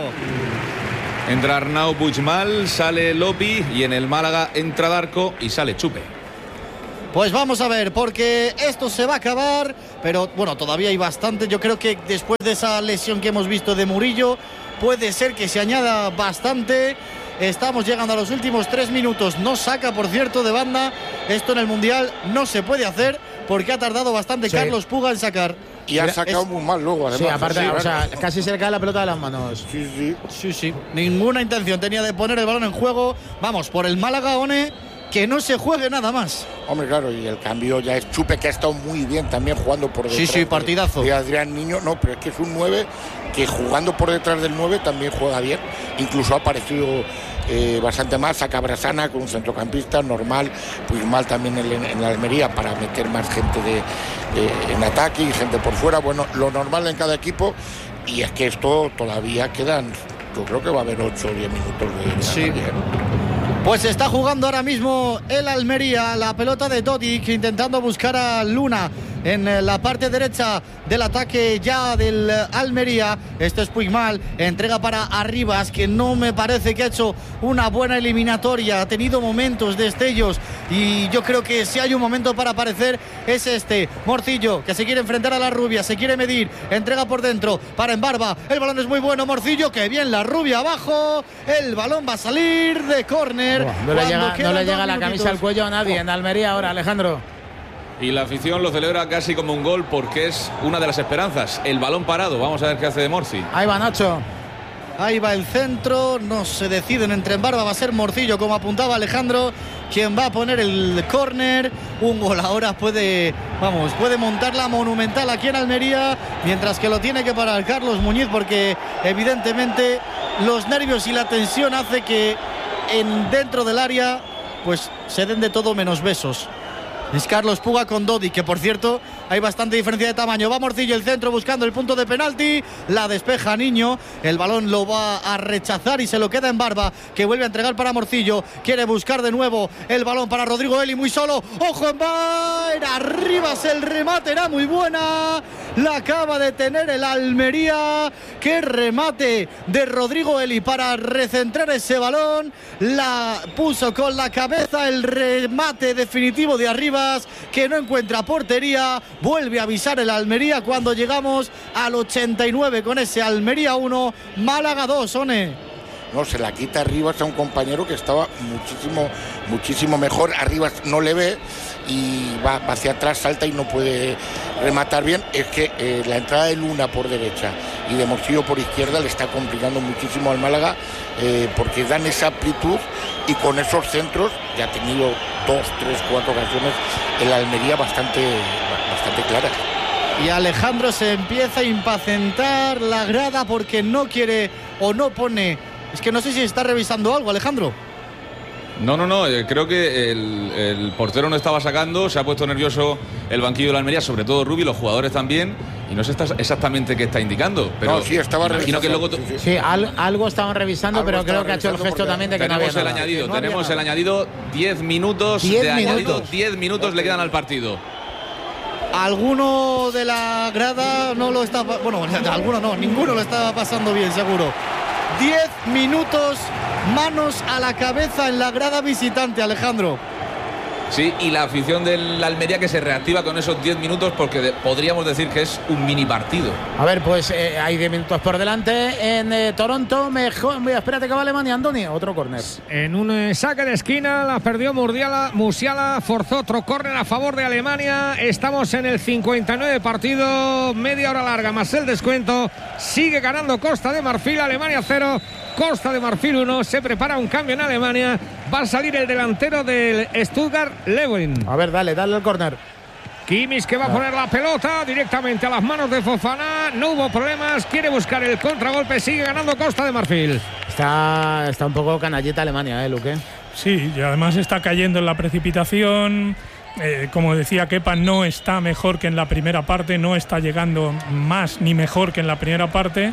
Entra Arnau Puigmal, sale Lopi, y en el Málaga entra Darko y sale Chupe. Pues vamos a ver, porque esto se va a acabar, pero bueno, todavía hay bastante. Yo creo que después de esa lesión que hemos visto de Murillo, puede ser que se añada bastante. Estamos llegando a los últimos 3 minutos. No saca, por cierto, de banda. Esto en el Mundial no se puede hacer porque ha tardado bastante Carlos Puga en sacar. Y ha sacado muy mal luego, además. Sí, aparte, o sea, casi se le cae la pelota de las manos. Sí. Ninguna intención tenía de poner el balón en juego. Vamos, por el Málaga, One, que no se juegue nada más. Hombre, claro, y el cambio ya es Chupe, que ha estado muy bien también jugando por detrás. Sí, partidazo. De Adrián Niño, no, pero es que es un 9 que jugando por detrás del 9 también juega bien. Incluso ha aparecido bastante más. Saca Brasana con un centrocampista normal, pues mal también en la Almería para meter más gente en ataque y gente por fuera. Bueno, lo normal en cada equipo, y es que esto todavía quedan, yo creo que va a haber 8 o 10 minutos de sí. Pues está jugando ahora mismo el Almería, la pelota de Dodik, intentando buscar a Luna en la parte derecha del ataque ya del Almería. Este es Puigmal, entrega para Arribas, que no me parece que ha hecho una buena eliminatoria, ha tenido momentos, destellos, y yo creo que si hay un momento para aparecer es este. Morcillo, que se quiere enfrentar a la Rubia, se quiere medir, entrega por dentro para Embarba, el balón es muy bueno, Morcillo, que bien la Rubia abajo, el balón va a salir de córner. No le llega la camisa al cuello a nadie en Almería ahora, Alejandro. Y la afición lo celebra casi como un gol porque es una de las esperanzas. El balón parado. Vamos a ver qué hace de Morci. Ahí va Nacho. Ahí va el centro. No se deciden entre Embarba. Va a ser Morcillo, como apuntaba Alejandro, quien va a poner el córner. Un gol ahora puede montar la monumental aquí en Almería, mientras que lo tiene que parar Carlos Muñiz, porque evidentemente los nervios y la tensión hace que dentro del área pues se den de todo menos besos. Es Carlos Puga con Dodi, que por cierto hay bastante diferencia de tamaño. Va Morcillo, el centro, buscando el punto de penalti. La despeja Niño. El balón lo va a rechazar y se lo queda en Barba, que vuelve a entregar para Morcillo. Quiere buscar de nuevo el balón para Rodrigo Eli, muy solo. ¡Ojo en Baer! Arribas, el remate era muy buena. La acaba de tener el Almería. ¡Qué remate de Rodrigo Eli para recentrar ese balón! La puso con la cabeza, el remate definitivo de Arribas, que no encuentra portería. Vuelve a avisar el Almería cuando llegamos al 89 con ese Almería 1, Málaga 2, One. No, se la quita Arribas a un compañero que estaba muchísimo mejor. Arribas no le ve y va hacia atrás, salta y no puede rematar bien. Es que la entrada de Luna por derecha y de Morcillo por izquierda le está complicando muchísimo al Málaga, porque dan esa amplitud, y con esos centros ya ha tenido 2, 3, 4 ocasiones en la Almería bastante claras. Y Alejandro se empieza a impacientar la grada porque no quiere o no pone. Es que no sé si está revisando algo, Alejandro. No, creo que el portero no estaba sacando, se ha puesto nervioso el banquillo de la Almería, sobre todo Rubi, los jugadores también, y no sé exactamente qué está indicando. Pero no, sí, estaba revisando. Que luego sí, algo estaban revisando, pero creo que ha hecho el gesto también de que no había nada. Tenemos el añadido, 10 minutos de añadido, 10 minutos le quedan al partido. Alguno de la grada no lo está, ninguno lo estaba pasando bien, seguro. 10 minutos, manos a la cabeza en la grada visitante, Alejandro. Sí, y la afición del Almería que se reactiva con esos 10 minutos, porque podríamos decir que es un mini partido. A ver, pues hay 10 minutos por delante en Toronto. Espérate que va Alemania, Andoni. Otro córner. En un saque de esquina la perdió Musiala, forzó otro córner a favor de Alemania. Estamos en el 59 partido, media hora larga más el descuento. Sigue ganando Costa de Marfil, Alemania 0, Costa de Marfil 1. Se prepara un cambio en Alemania. Va a salir el delantero del Stuttgart, Lewin. A ver, dale al córner. Kimmich que va a poner la pelota directamente a las manos de Fofana. No hubo problemas. Quiere buscar el contragolpe. Sigue ganando Costa de Marfil. Está un poco canallita Alemania, Luque. Sí, y además está cayendo en la precipitación. Como decía Kepa, no está mejor que en la primera parte. No está llegando más ni mejor que en la primera parte.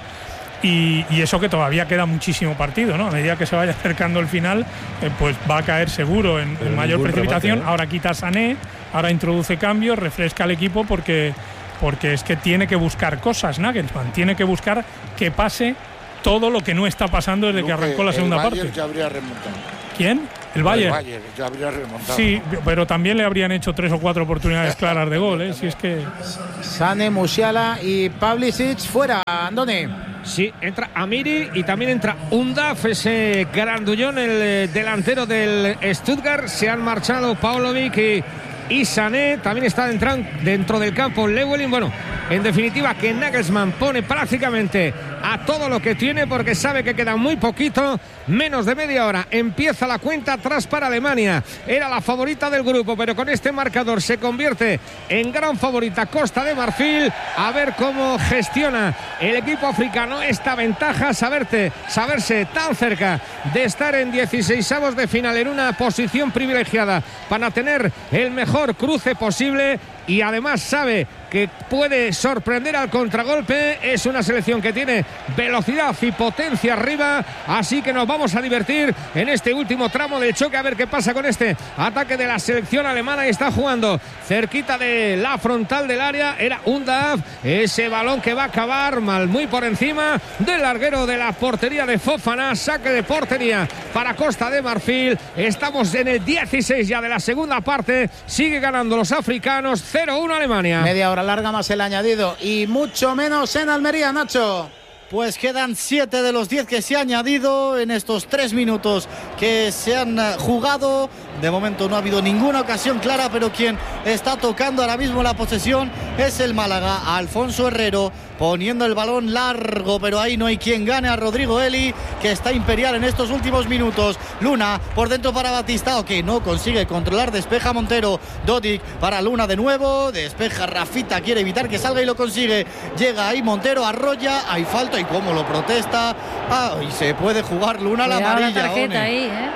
Y eso que todavía queda muchísimo partido, ¿no? A medida que se vaya acercando el final, pues va a caer seguro en mayor precipitación. Ahora quita a Sané, ahora introduce cambios, refresca al equipo porque es que tiene que buscar cosas, Nagelsmann. Tiene que buscar que pase todo lo que no está pasando desde que arrancó la segunda parte. Ya habría remontado. ¿Quién? El Bayern. Ya habría remontado. Sí, pero también le habrían hecho 3 o 4 oportunidades claras de gol, ¿eh? Si es que... Sané, Musiala y Pavlicic fuera, Andoni. Sí, entra Amiri y también entra Undav, ese grandullón, el delantero del Stuttgart. Se han marchado Pavlovic y Sané. También está dentro del campo Llewellyn. Bueno, en definitiva que Nagelsmann pone prácticamente a todo lo que tiene porque sabe que queda muy poquito, menos de media hora. Empieza la cuenta atrás para Alemania. Era la favorita del grupo, pero con este marcador se convierte en gran favorita Costa de Marfil. A ver cómo gestiona el equipo africano esta ventaja, saberse tan cerca de estar en 16avos de final, en una posición privilegiada para tener el mejor cruce posible. Y además sabe que puede sorprender al contragolpe. Es una selección que tiene velocidad y potencia arriba, así que nos vamos a divertir en este último tramo del choque, a ver qué pasa con este ataque de la selección alemana. Y está jugando cerquita de la frontal del área, era Undav, ese balón que va a acabar mal, muy por encima del larguero de la portería de Fofana. Saque de portería para Costa de Marfil. Estamos en el 16 ya de la segunda parte, sigue ganando los africanos. 0-1 Alemania. Media hora larga más el añadido y mucho menos en Almería, Nacho. Pues quedan 7 de los 10 que se ha añadido en estos 3 minutos que se han jugado. De momento no ha habido ninguna ocasión clara, pero quien está tocando ahora mismo la posesión es el Málaga. Alfonso Herrero poniendo el balón largo, pero ahí no hay quien gane a Rodrigo Eli, que está imperial en estos últimos minutos. Luna por dentro para Batistao, que no consigue controlar, despeja Montero. Dodik para Luna de nuevo, despeja Rafita, quiere evitar que salga y lo consigue. Llega ahí Montero, arrolla, hay falta y cómo lo protesta. Y se puede jugar Luna la amarilla. La tarjeta ahí, ¿eh?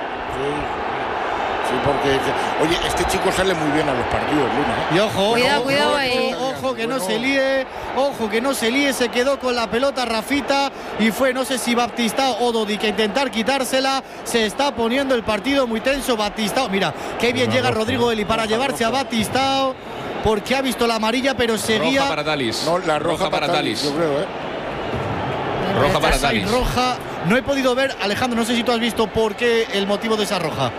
Sí, porque, oye, este chico sale muy bien a los partidos, Luna, ¿eh? Y ojo, cuidado ahí. Ojo que no se líe, se quedó con la pelota Rafita y fue, no sé si Batistao o Dodik, que intentar quitársela. Se está poniendo el partido muy tenso. Batistao, mira, qué bien llega Rodrigo Eli para llevarse a Batistao, porque ha visto la amarilla, pero seguía. Roja para Talis. No, la roja para Talis, yo creo, ¿eh? Roja para Talis. Roja, no he podido ver, Alejandro, no sé si tú has visto por qué el motivo de esa roja.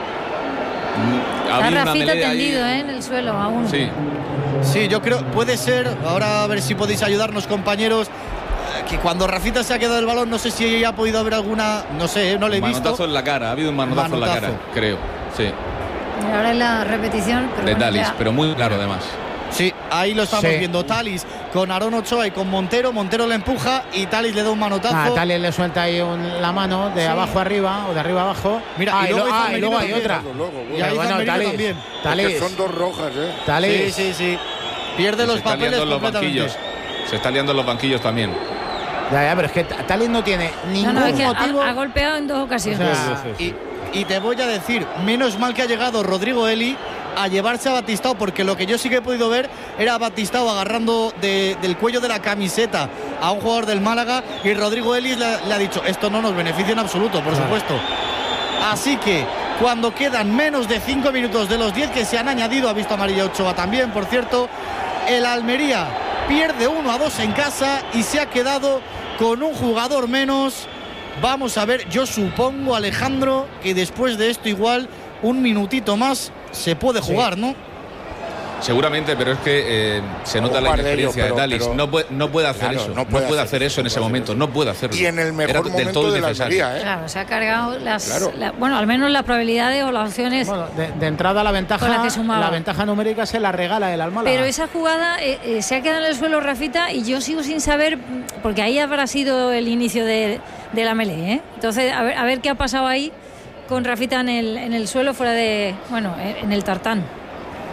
Está Rafita tendido en el suelo aún. Sí, yo creo, puede ser, ahora a ver si podéis ayudarnos, compañeros, que cuando Rafita se ha quedado el balón, no sé si ha podido haber alguna, no sé, no le he visto. Manotazo en la cara, ha habido un manotazo en la cara, creo, sí. Y ahora en la repetición. Pero de Talis, pero muy claro además. Sí, ahí lo estamos viendo. Talis con Aaron Ochoa y con Montero. Montero le empuja y Talis le da un manotazo. Talis le suelta ahí la mano de abajo arriba o de arriba abajo. Mira, y luego hay otra. Y ahí bueno, Talis también. Son 2 rojas, ¿eh? Talis. Sí. Pierde los papeles completamente. Se está liando en los banquillos también. Ya, pero es que Talis no tiene ningún motivo. Ha golpeado en 2 ocasiones. Y te voy a decir, menos mal que ha llegado Rodrigo Eli a llevarse a Batistao, porque lo que yo sí que he podido ver era a Batistao agarrando del cuello de la camiseta a un jugador del Málaga, y Rodrigo Eli le ha dicho, esto no nos beneficia en absoluto, por supuesto. Así que cuando quedan menos de 5 minutos de los 10 que se han añadido, ha visto amarilla Ochoa también, por cierto, el Almería pierde 1-2 en casa y se ha quedado con un jugador menos. Vamos a ver, yo supongo, Alejandro, que después de esto igual un minutito más se puede jugar, ¿no? Seguramente, pero es que se nota la inexperiencia de Talis. No puede hacer eso. No puede hacer eso en ese momento. No puede hacerlo. Y en el mejor momento de la Almería, ¿eh? Claro, se ha cargado bueno, al menos las probabilidades o las opciones. Bueno, de entrada la ventaja numérica se la regala el Málaga. Pero esa jugada se ha quedado en el suelo Rafita, y yo sigo sin saber, porque ahí habrá sido el inicio de la melee, ¿eh? Entonces, a ver qué ha pasado ahí con Rafita en el suelo, fuera de, bueno, en el tartán.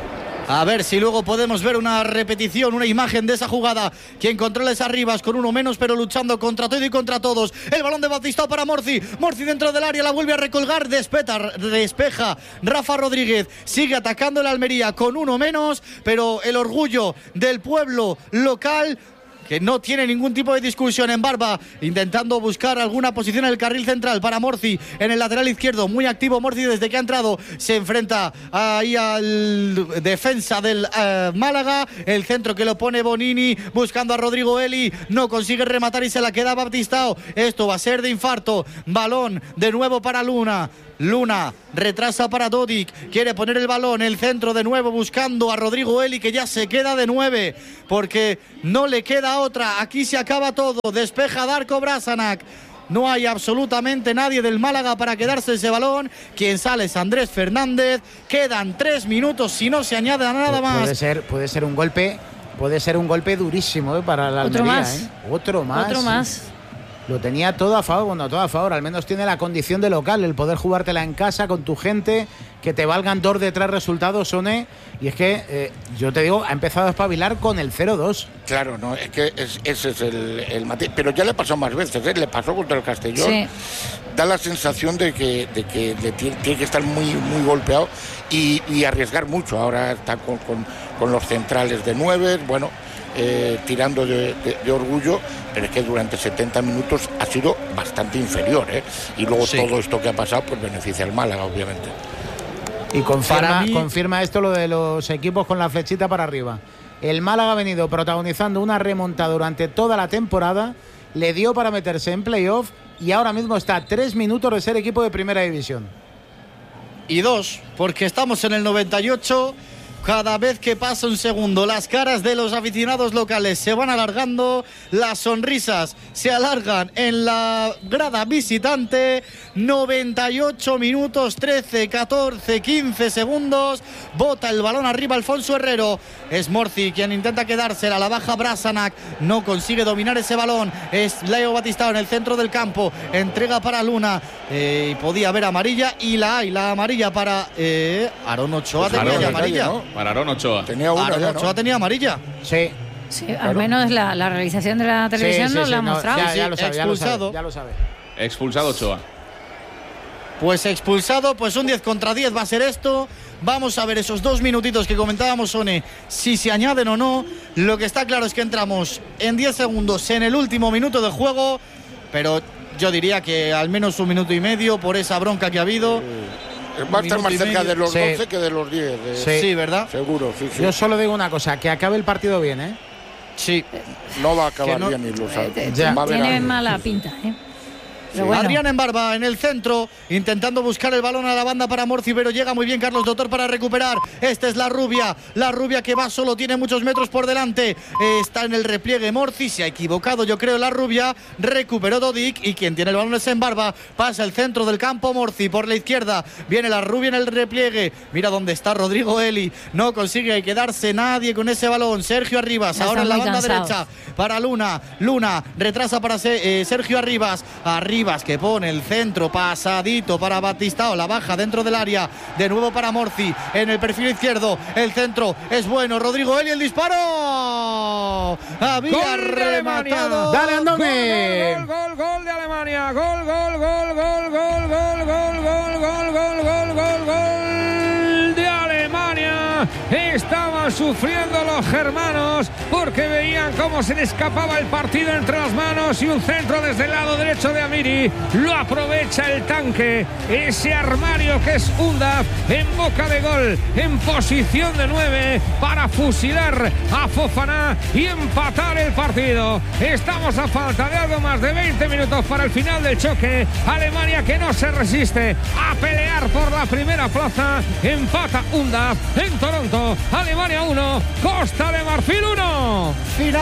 A ver si luego podemos ver una repetición, una imagen de esa jugada. Quien controla es Arribas con uno menos, pero luchando contra todo y contra todos. El balón de Batistao para Morci. Morci dentro del área, la vuelve a recolgar. Despeja Rafa Rodríguez. Sigue atacando el Almería con uno menos, pero el orgullo del pueblo local, que no tiene ningún tipo de discusión, en Barba, intentando buscar alguna posición en el carril central para Morci en el lateral izquierdo, muy activo Morci desde que ha entrado, se enfrenta ahí al defensa del Málaga, el centro que lo pone Bonini, buscando a Rodrigo Eli, no consigue rematar y se la queda Batistao, esto va a ser de infarto, balón de nuevo para Luna retrasa para Dodik, quiere poner el balón, el centro de nuevo buscando a Rodrigo Eli, que ya se queda de 9 porque no le queda otra, aquí se acaba todo, despeja Darko Brasanac, no hay absolutamente nadie del Málaga para quedarse ese balón, quien sale es Andrés Fernández, quedan 3 minutos si no se añade a nada más. Puede ser un golpe durísimo para la Almería. Otro más. Lo tenía todo a favor, al menos tiene la condición de local, el poder jugártela en casa con tu gente, que te valgan 2 de 3 resultados, Sone, y es que, yo te digo, ha empezado a espabilar con el 0-2. Claro, no, es que ese es el matiz, pero ya le pasó más veces, le pasó contra el Castellón, sí. Da la sensación de que le tiene que estar muy, muy golpeado y arriesgar mucho, ahora está con los centrales de 9, bueno, tirando de orgullo, pero es que durante 70 minutos ha sido bastante inferior, y luego todo esto que ha pasado pues beneficia al Málaga, obviamente. Y confirma esto lo de los equipos con la flechita para arriba. El Málaga ha venido protagonizando una remontada durante toda la temporada, le dio para meterse en playoff y ahora mismo está a 3 minutos de ser equipo de primera división. Y 2, porque estamos en el 98. Cada vez que pasa un segundo, las caras de los aficionados locales se van alargando, las sonrisas se alargan en la grada visitante. 98 minutos, 13, 14, 15 segundos. Bota el balón arriba Alfonso Herrero. Es Morci quien intenta quedársela, la baja Brasanac, no consigue dominar ese balón. Es Leo Batistao en el centro del campo, entrega para Luna, podía haber amarilla y la amarilla para Aarón Ochoa. Pues tenía amarilla, ¿no? Para Aarón Ochoa. Aarón Ochoa tenía amarilla. Sí. Sí, claro. Al menos la realización de la televisión nos la ha mostrado. Ya lo sabe, expulsado. Ya lo sabe. Expulsado Ochoa. Pues expulsado, pues un 10 contra 10 va a ser esto. Vamos a ver esos 2 minutitos que comentábamos, Sone, si se añaden o no. Lo que está claro es que entramos en 10 segundos en el último minuto de juego, pero yo diría que al menos 1 minuto y medio por esa bronca que ha habido. Va a estar más cerca de los 12 que de los 10. Sí, ¿verdad? Seguro, sí. Yo solo digo una cosa, que acabe el partido bien, ¿eh? Sí. No va a acabar bien y lo sabe. Tiene mala pinta, ¿eh? Bueno. Adrián en Barba en el centro, intentando buscar el balón a la banda para Morci, pero llega muy bien Carlos Doctor para recuperar. Esta es la rubia que va solo, tiene muchos metros por delante. Está en el repliegue Morci, se ha equivocado yo creo la rubia, recuperó Dodik y quien tiene el balón es en Barba. Pasa el centro del campo Morci por la izquierda, viene la rubia en el repliegue, mira dónde está Rodrigo Eli, no consigue quedarse nadie con ese balón. Sergio Arribas, ahora en la banda derecha para Luna retrasa para Sergio Arribas, que pone el centro pasadito para Batistao, la baja dentro del área, de nuevo para Morci en el perfil izquierdo, el centro es bueno, Rodrigo Eli, el disparo, había rematado. Dale, Andone. Gol de Alemania, gol de Alemania. Estaban sufriendo los germanos porque veían cómo se le escapaba el partido entre las manos y un centro desde el lado derecho de Amiri. Lo aprovecha el tanque, ese armario que es Undaf, en boca de gol, en posición de 9 para fusilar a Fofana y empatar el partido. Estamos a falta de algo más de 20 minutos para el final del choque. Alemania que no se resiste a pelear por la primera plaza. Empata Undaf en Toronto. Alemania 1, Costa de Marfil 1.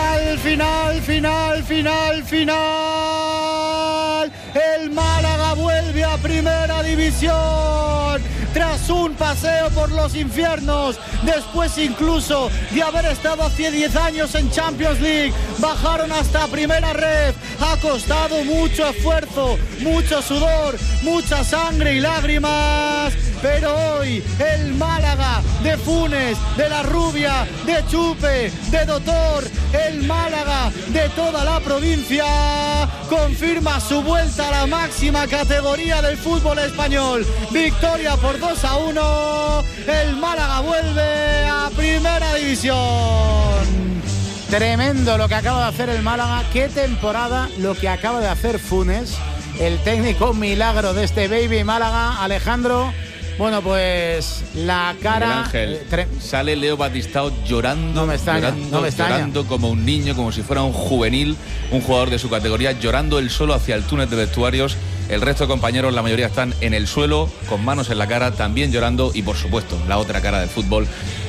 Final. El Málaga vuelve a primera división tras un paseo por los infiernos, después incluso de haber estado hace 10 años en Champions League. Bajaron hasta primera ref, Ha costado mucho esfuerzo, mucho sudor, mucha sangre y lágrimas, pero hoy el Málaga de Funes, de La Rubia, de Chupe, de Doctor, el Málaga de toda la provincia, confirma su vuelta a la máxima categoría del fútbol español. Victoria por 2-1, el Málaga vuelve a Primera División. Tremendo lo que acaba de hacer el Málaga. Qué temporada lo que acaba de hacer Funes, el técnico milagro de este Baby Málaga. Alejandro, bueno, pues la cara... Miguel Ángel, sale Leo Batistao llorando, no me extraña. Llorando como un niño, como si fuera un juvenil, un jugador de su categoría, llorando él solo hacia el túnel de vestuarios. El resto de compañeros, la mayoría están en el suelo, con manos en la cara, también llorando. Y por supuesto, la otra cara del fútbol,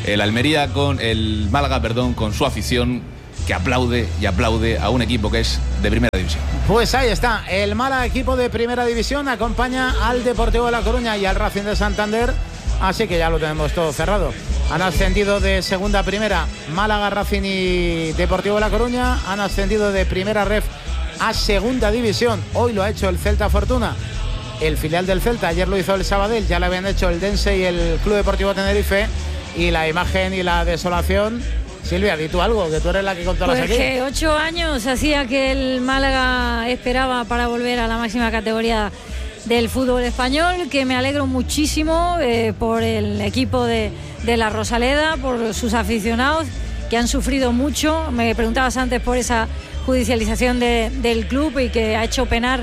el Málaga, con su afición, que aplaude y aplaude a un equipo que es de Primera División. Pues ahí está, el Málaga, equipo de Primera División, acompaña al Deportivo de La Coruña y al Racing de Santander, así que ya lo tenemos todo cerrado. Han ascendido de Segunda a Primera Málaga, Racing y Deportivo de La Coruña, han ascendido de Primera Ref a Segunda División. Hoy lo ha hecho el Celta Fortuna, el filial del Celta. Ayer lo hizo el Sabadell, ya lo habían hecho el Dense y el Club Deportivo Tenerife. Y la imagen y la desolación. Silvia, di tú algo, que tú eres la que controlas pues aquí. Que 8 años hacía que el Málaga esperaba para volver a la máxima categoría del fútbol español, que me alegro muchísimo por el equipo de la Rosaleda, por sus aficionados que han sufrido mucho. Me preguntabas antes por esa judicialización del club y que ha hecho penar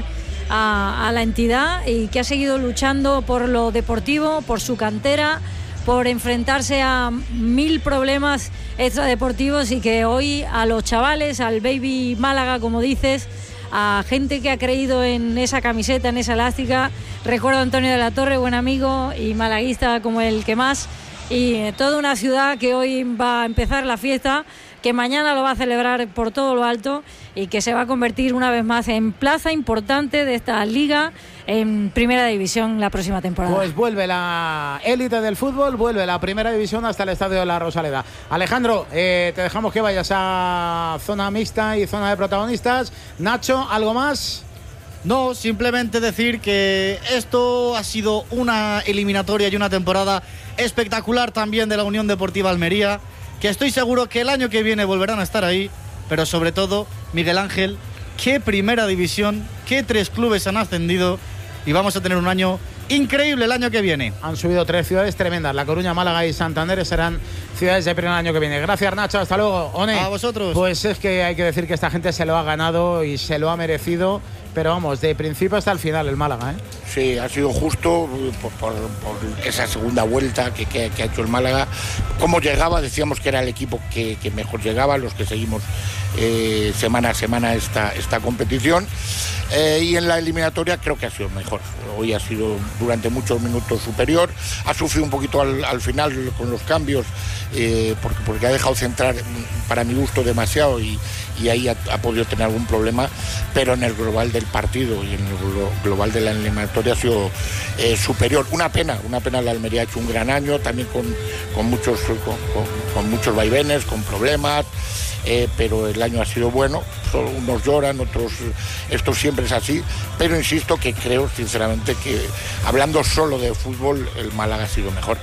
a la entidad, y que ha seguido luchando por lo deportivo, por su cantera, por enfrentarse a 1000 problemas extradeportivos, y que hoy a los chavales, al Baby Málaga, como dices, a gente que ha creído en esa camiseta, en esa elástica. Recuerdo a Antonio de la Torre, buen amigo y malaguista como el que más, y toda una ciudad que hoy va a empezar la fiesta, que mañana lo va a celebrar por todo lo alto, y que se va a convertir una vez más en plaza importante de esta liga en Primera División la próxima temporada. Pues vuelve la élite del fútbol, vuelve la Primera División hasta el Estadio de la Rosaleda. Alejandro, te dejamos que vayas a zona mixta y zona de protagonistas. Nacho, ¿algo más? No, simplemente decir que esto ha sido una eliminatoria y una temporada espectacular también de la Unión Deportiva Almería, que estoy seguro que el año que viene volverán a estar ahí, pero sobre todo, Miguel Ángel, qué Primera División, qué 3 clubes han ascendido, y vamos a tener un año increíble el año que viene. Han subido 3 ciudades tremendas, La Coruña, Málaga y Santander serán ciudades de primer año que viene. Gracias, Nacho, hasta luego. One, a vosotros. Pues es que hay que decir que esta gente se lo ha ganado y se lo ha merecido, pero vamos, de principio hasta el final el Málaga, ¿eh? Sí, ha sido justo por esa segunda vuelta que ha hecho el Málaga. Cómo llegaba, decíamos que era el equipo que mejor llegaba, los que seguimos semana a semana esta competición. Y en la eliminatoria creo que ha sido mejor. Hoy ha sido durante muchos minutos superior. Ha sufrido un poquito al final con los cambios, porque ha dejado centrar, para mi gusto, demasiado, y ahí ha podido tener algún problema, pero en el global del partido y en el global de la eliminatoria ha sido superior. Una pena, la Almería ha hecho un gran año, también con muchos vaivenes, con problemas. Pero el año ha sido bueno. Unos lloran, otros, esto siempre es así, pero insisto que creo sinceramente que, hablando solo de fútbol, el Málaga ha sido mejor.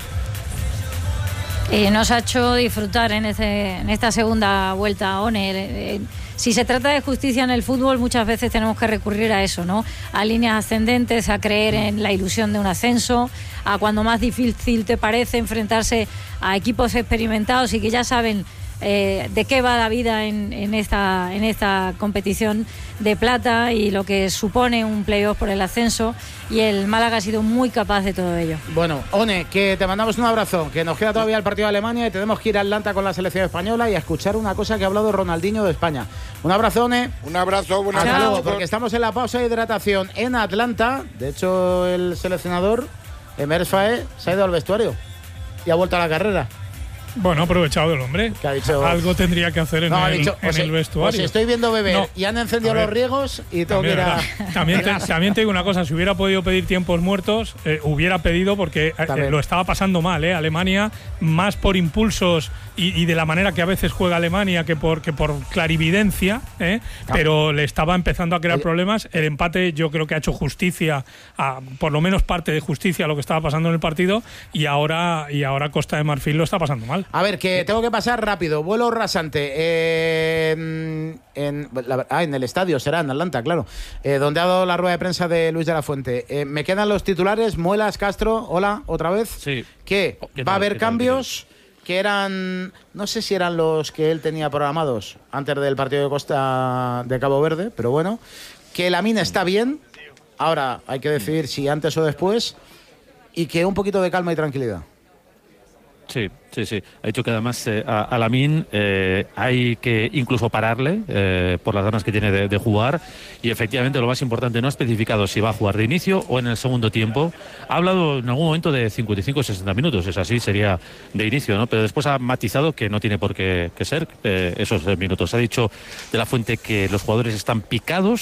Nos ha hecho disfrutar en esta segunda vuelta, One. Si se trata de justicia en el fútbol, muchas veces tenemos que recurrir a eso, ¿no? A líneas ascendentes, a creer en la ilusión de un ascenso, a cuando más difícil te parece enfrentarse a equipos experimentados y que ya saben de qué va la vida en esta competición de plata y lo que supone un playoff por el ascenso, y el Málaga ha sido muy capaz de todo ello. Bueno, One, que te mandamos un abrazo, que nos queda todavía el partido de Alemania y tenemos que ir a Atlanta con la selección española y a escuchar una cosa que ha hablado Ronaldinho de España. Un abrazo, One. Un abrazo, buenas noches. Hasta luego, porque estamos en la pausa de hidratación en Atlanta. De hecho, el seleccionador Emer Faé se ha ido al vestuario y ha vuelto a la carrera. Bueno, aprovechado el hombre. Que ha dicho, algo tendría que hacer en el vestuario. Os estoy viendo beber y han encendido los riegos y todo era... También te digo una cosa, si hubiera podido pedir tiempos muertos, hubiera pedido, porque lo estaba pasando mal, Alemania, más por impulsos y de la manera que a veces juega Alemania que por clarividencia, pero le estaba empezando a crear problemas. El empate yo creo que ha hecho justicia, por lo menos parte de justicia a lo que estaba pasando en el partido, y ahora Costa de Marfil lo está pasando mal. A ver, que tengo que pasar rápido. Vuelo rasante. En el estadio será, en Atlanta, claro. Donde ha dado la rueda de prensa de Luis de la Fuente. Me quedan los titulares. Muelas, Castro, hola, otra vez. Sí. Que va a haber cambios que eran, no sé si eran los que él tenía programados antes del partido de Costa de Cabo Verde, pero bueno. Que Lamine está bien. Ahora hay que decidir si antes o después. Y que un poquito de calma y tranquilidad. Sí. Ha dicho que además a Lamine hay que incluso pararle por las ganas que tiene de jugar, y efectivamente lo más importante, no ha especificado si va a jugar de inicio o en el segundo tiempo. Ha hablado en algún momento de 55 o 60 minutos, es así, sería de inicio, ¿no? Pero después ha matizado que no tiene por qué ser esos minutos. Ha dicho de la Fuente que los jugadores están picados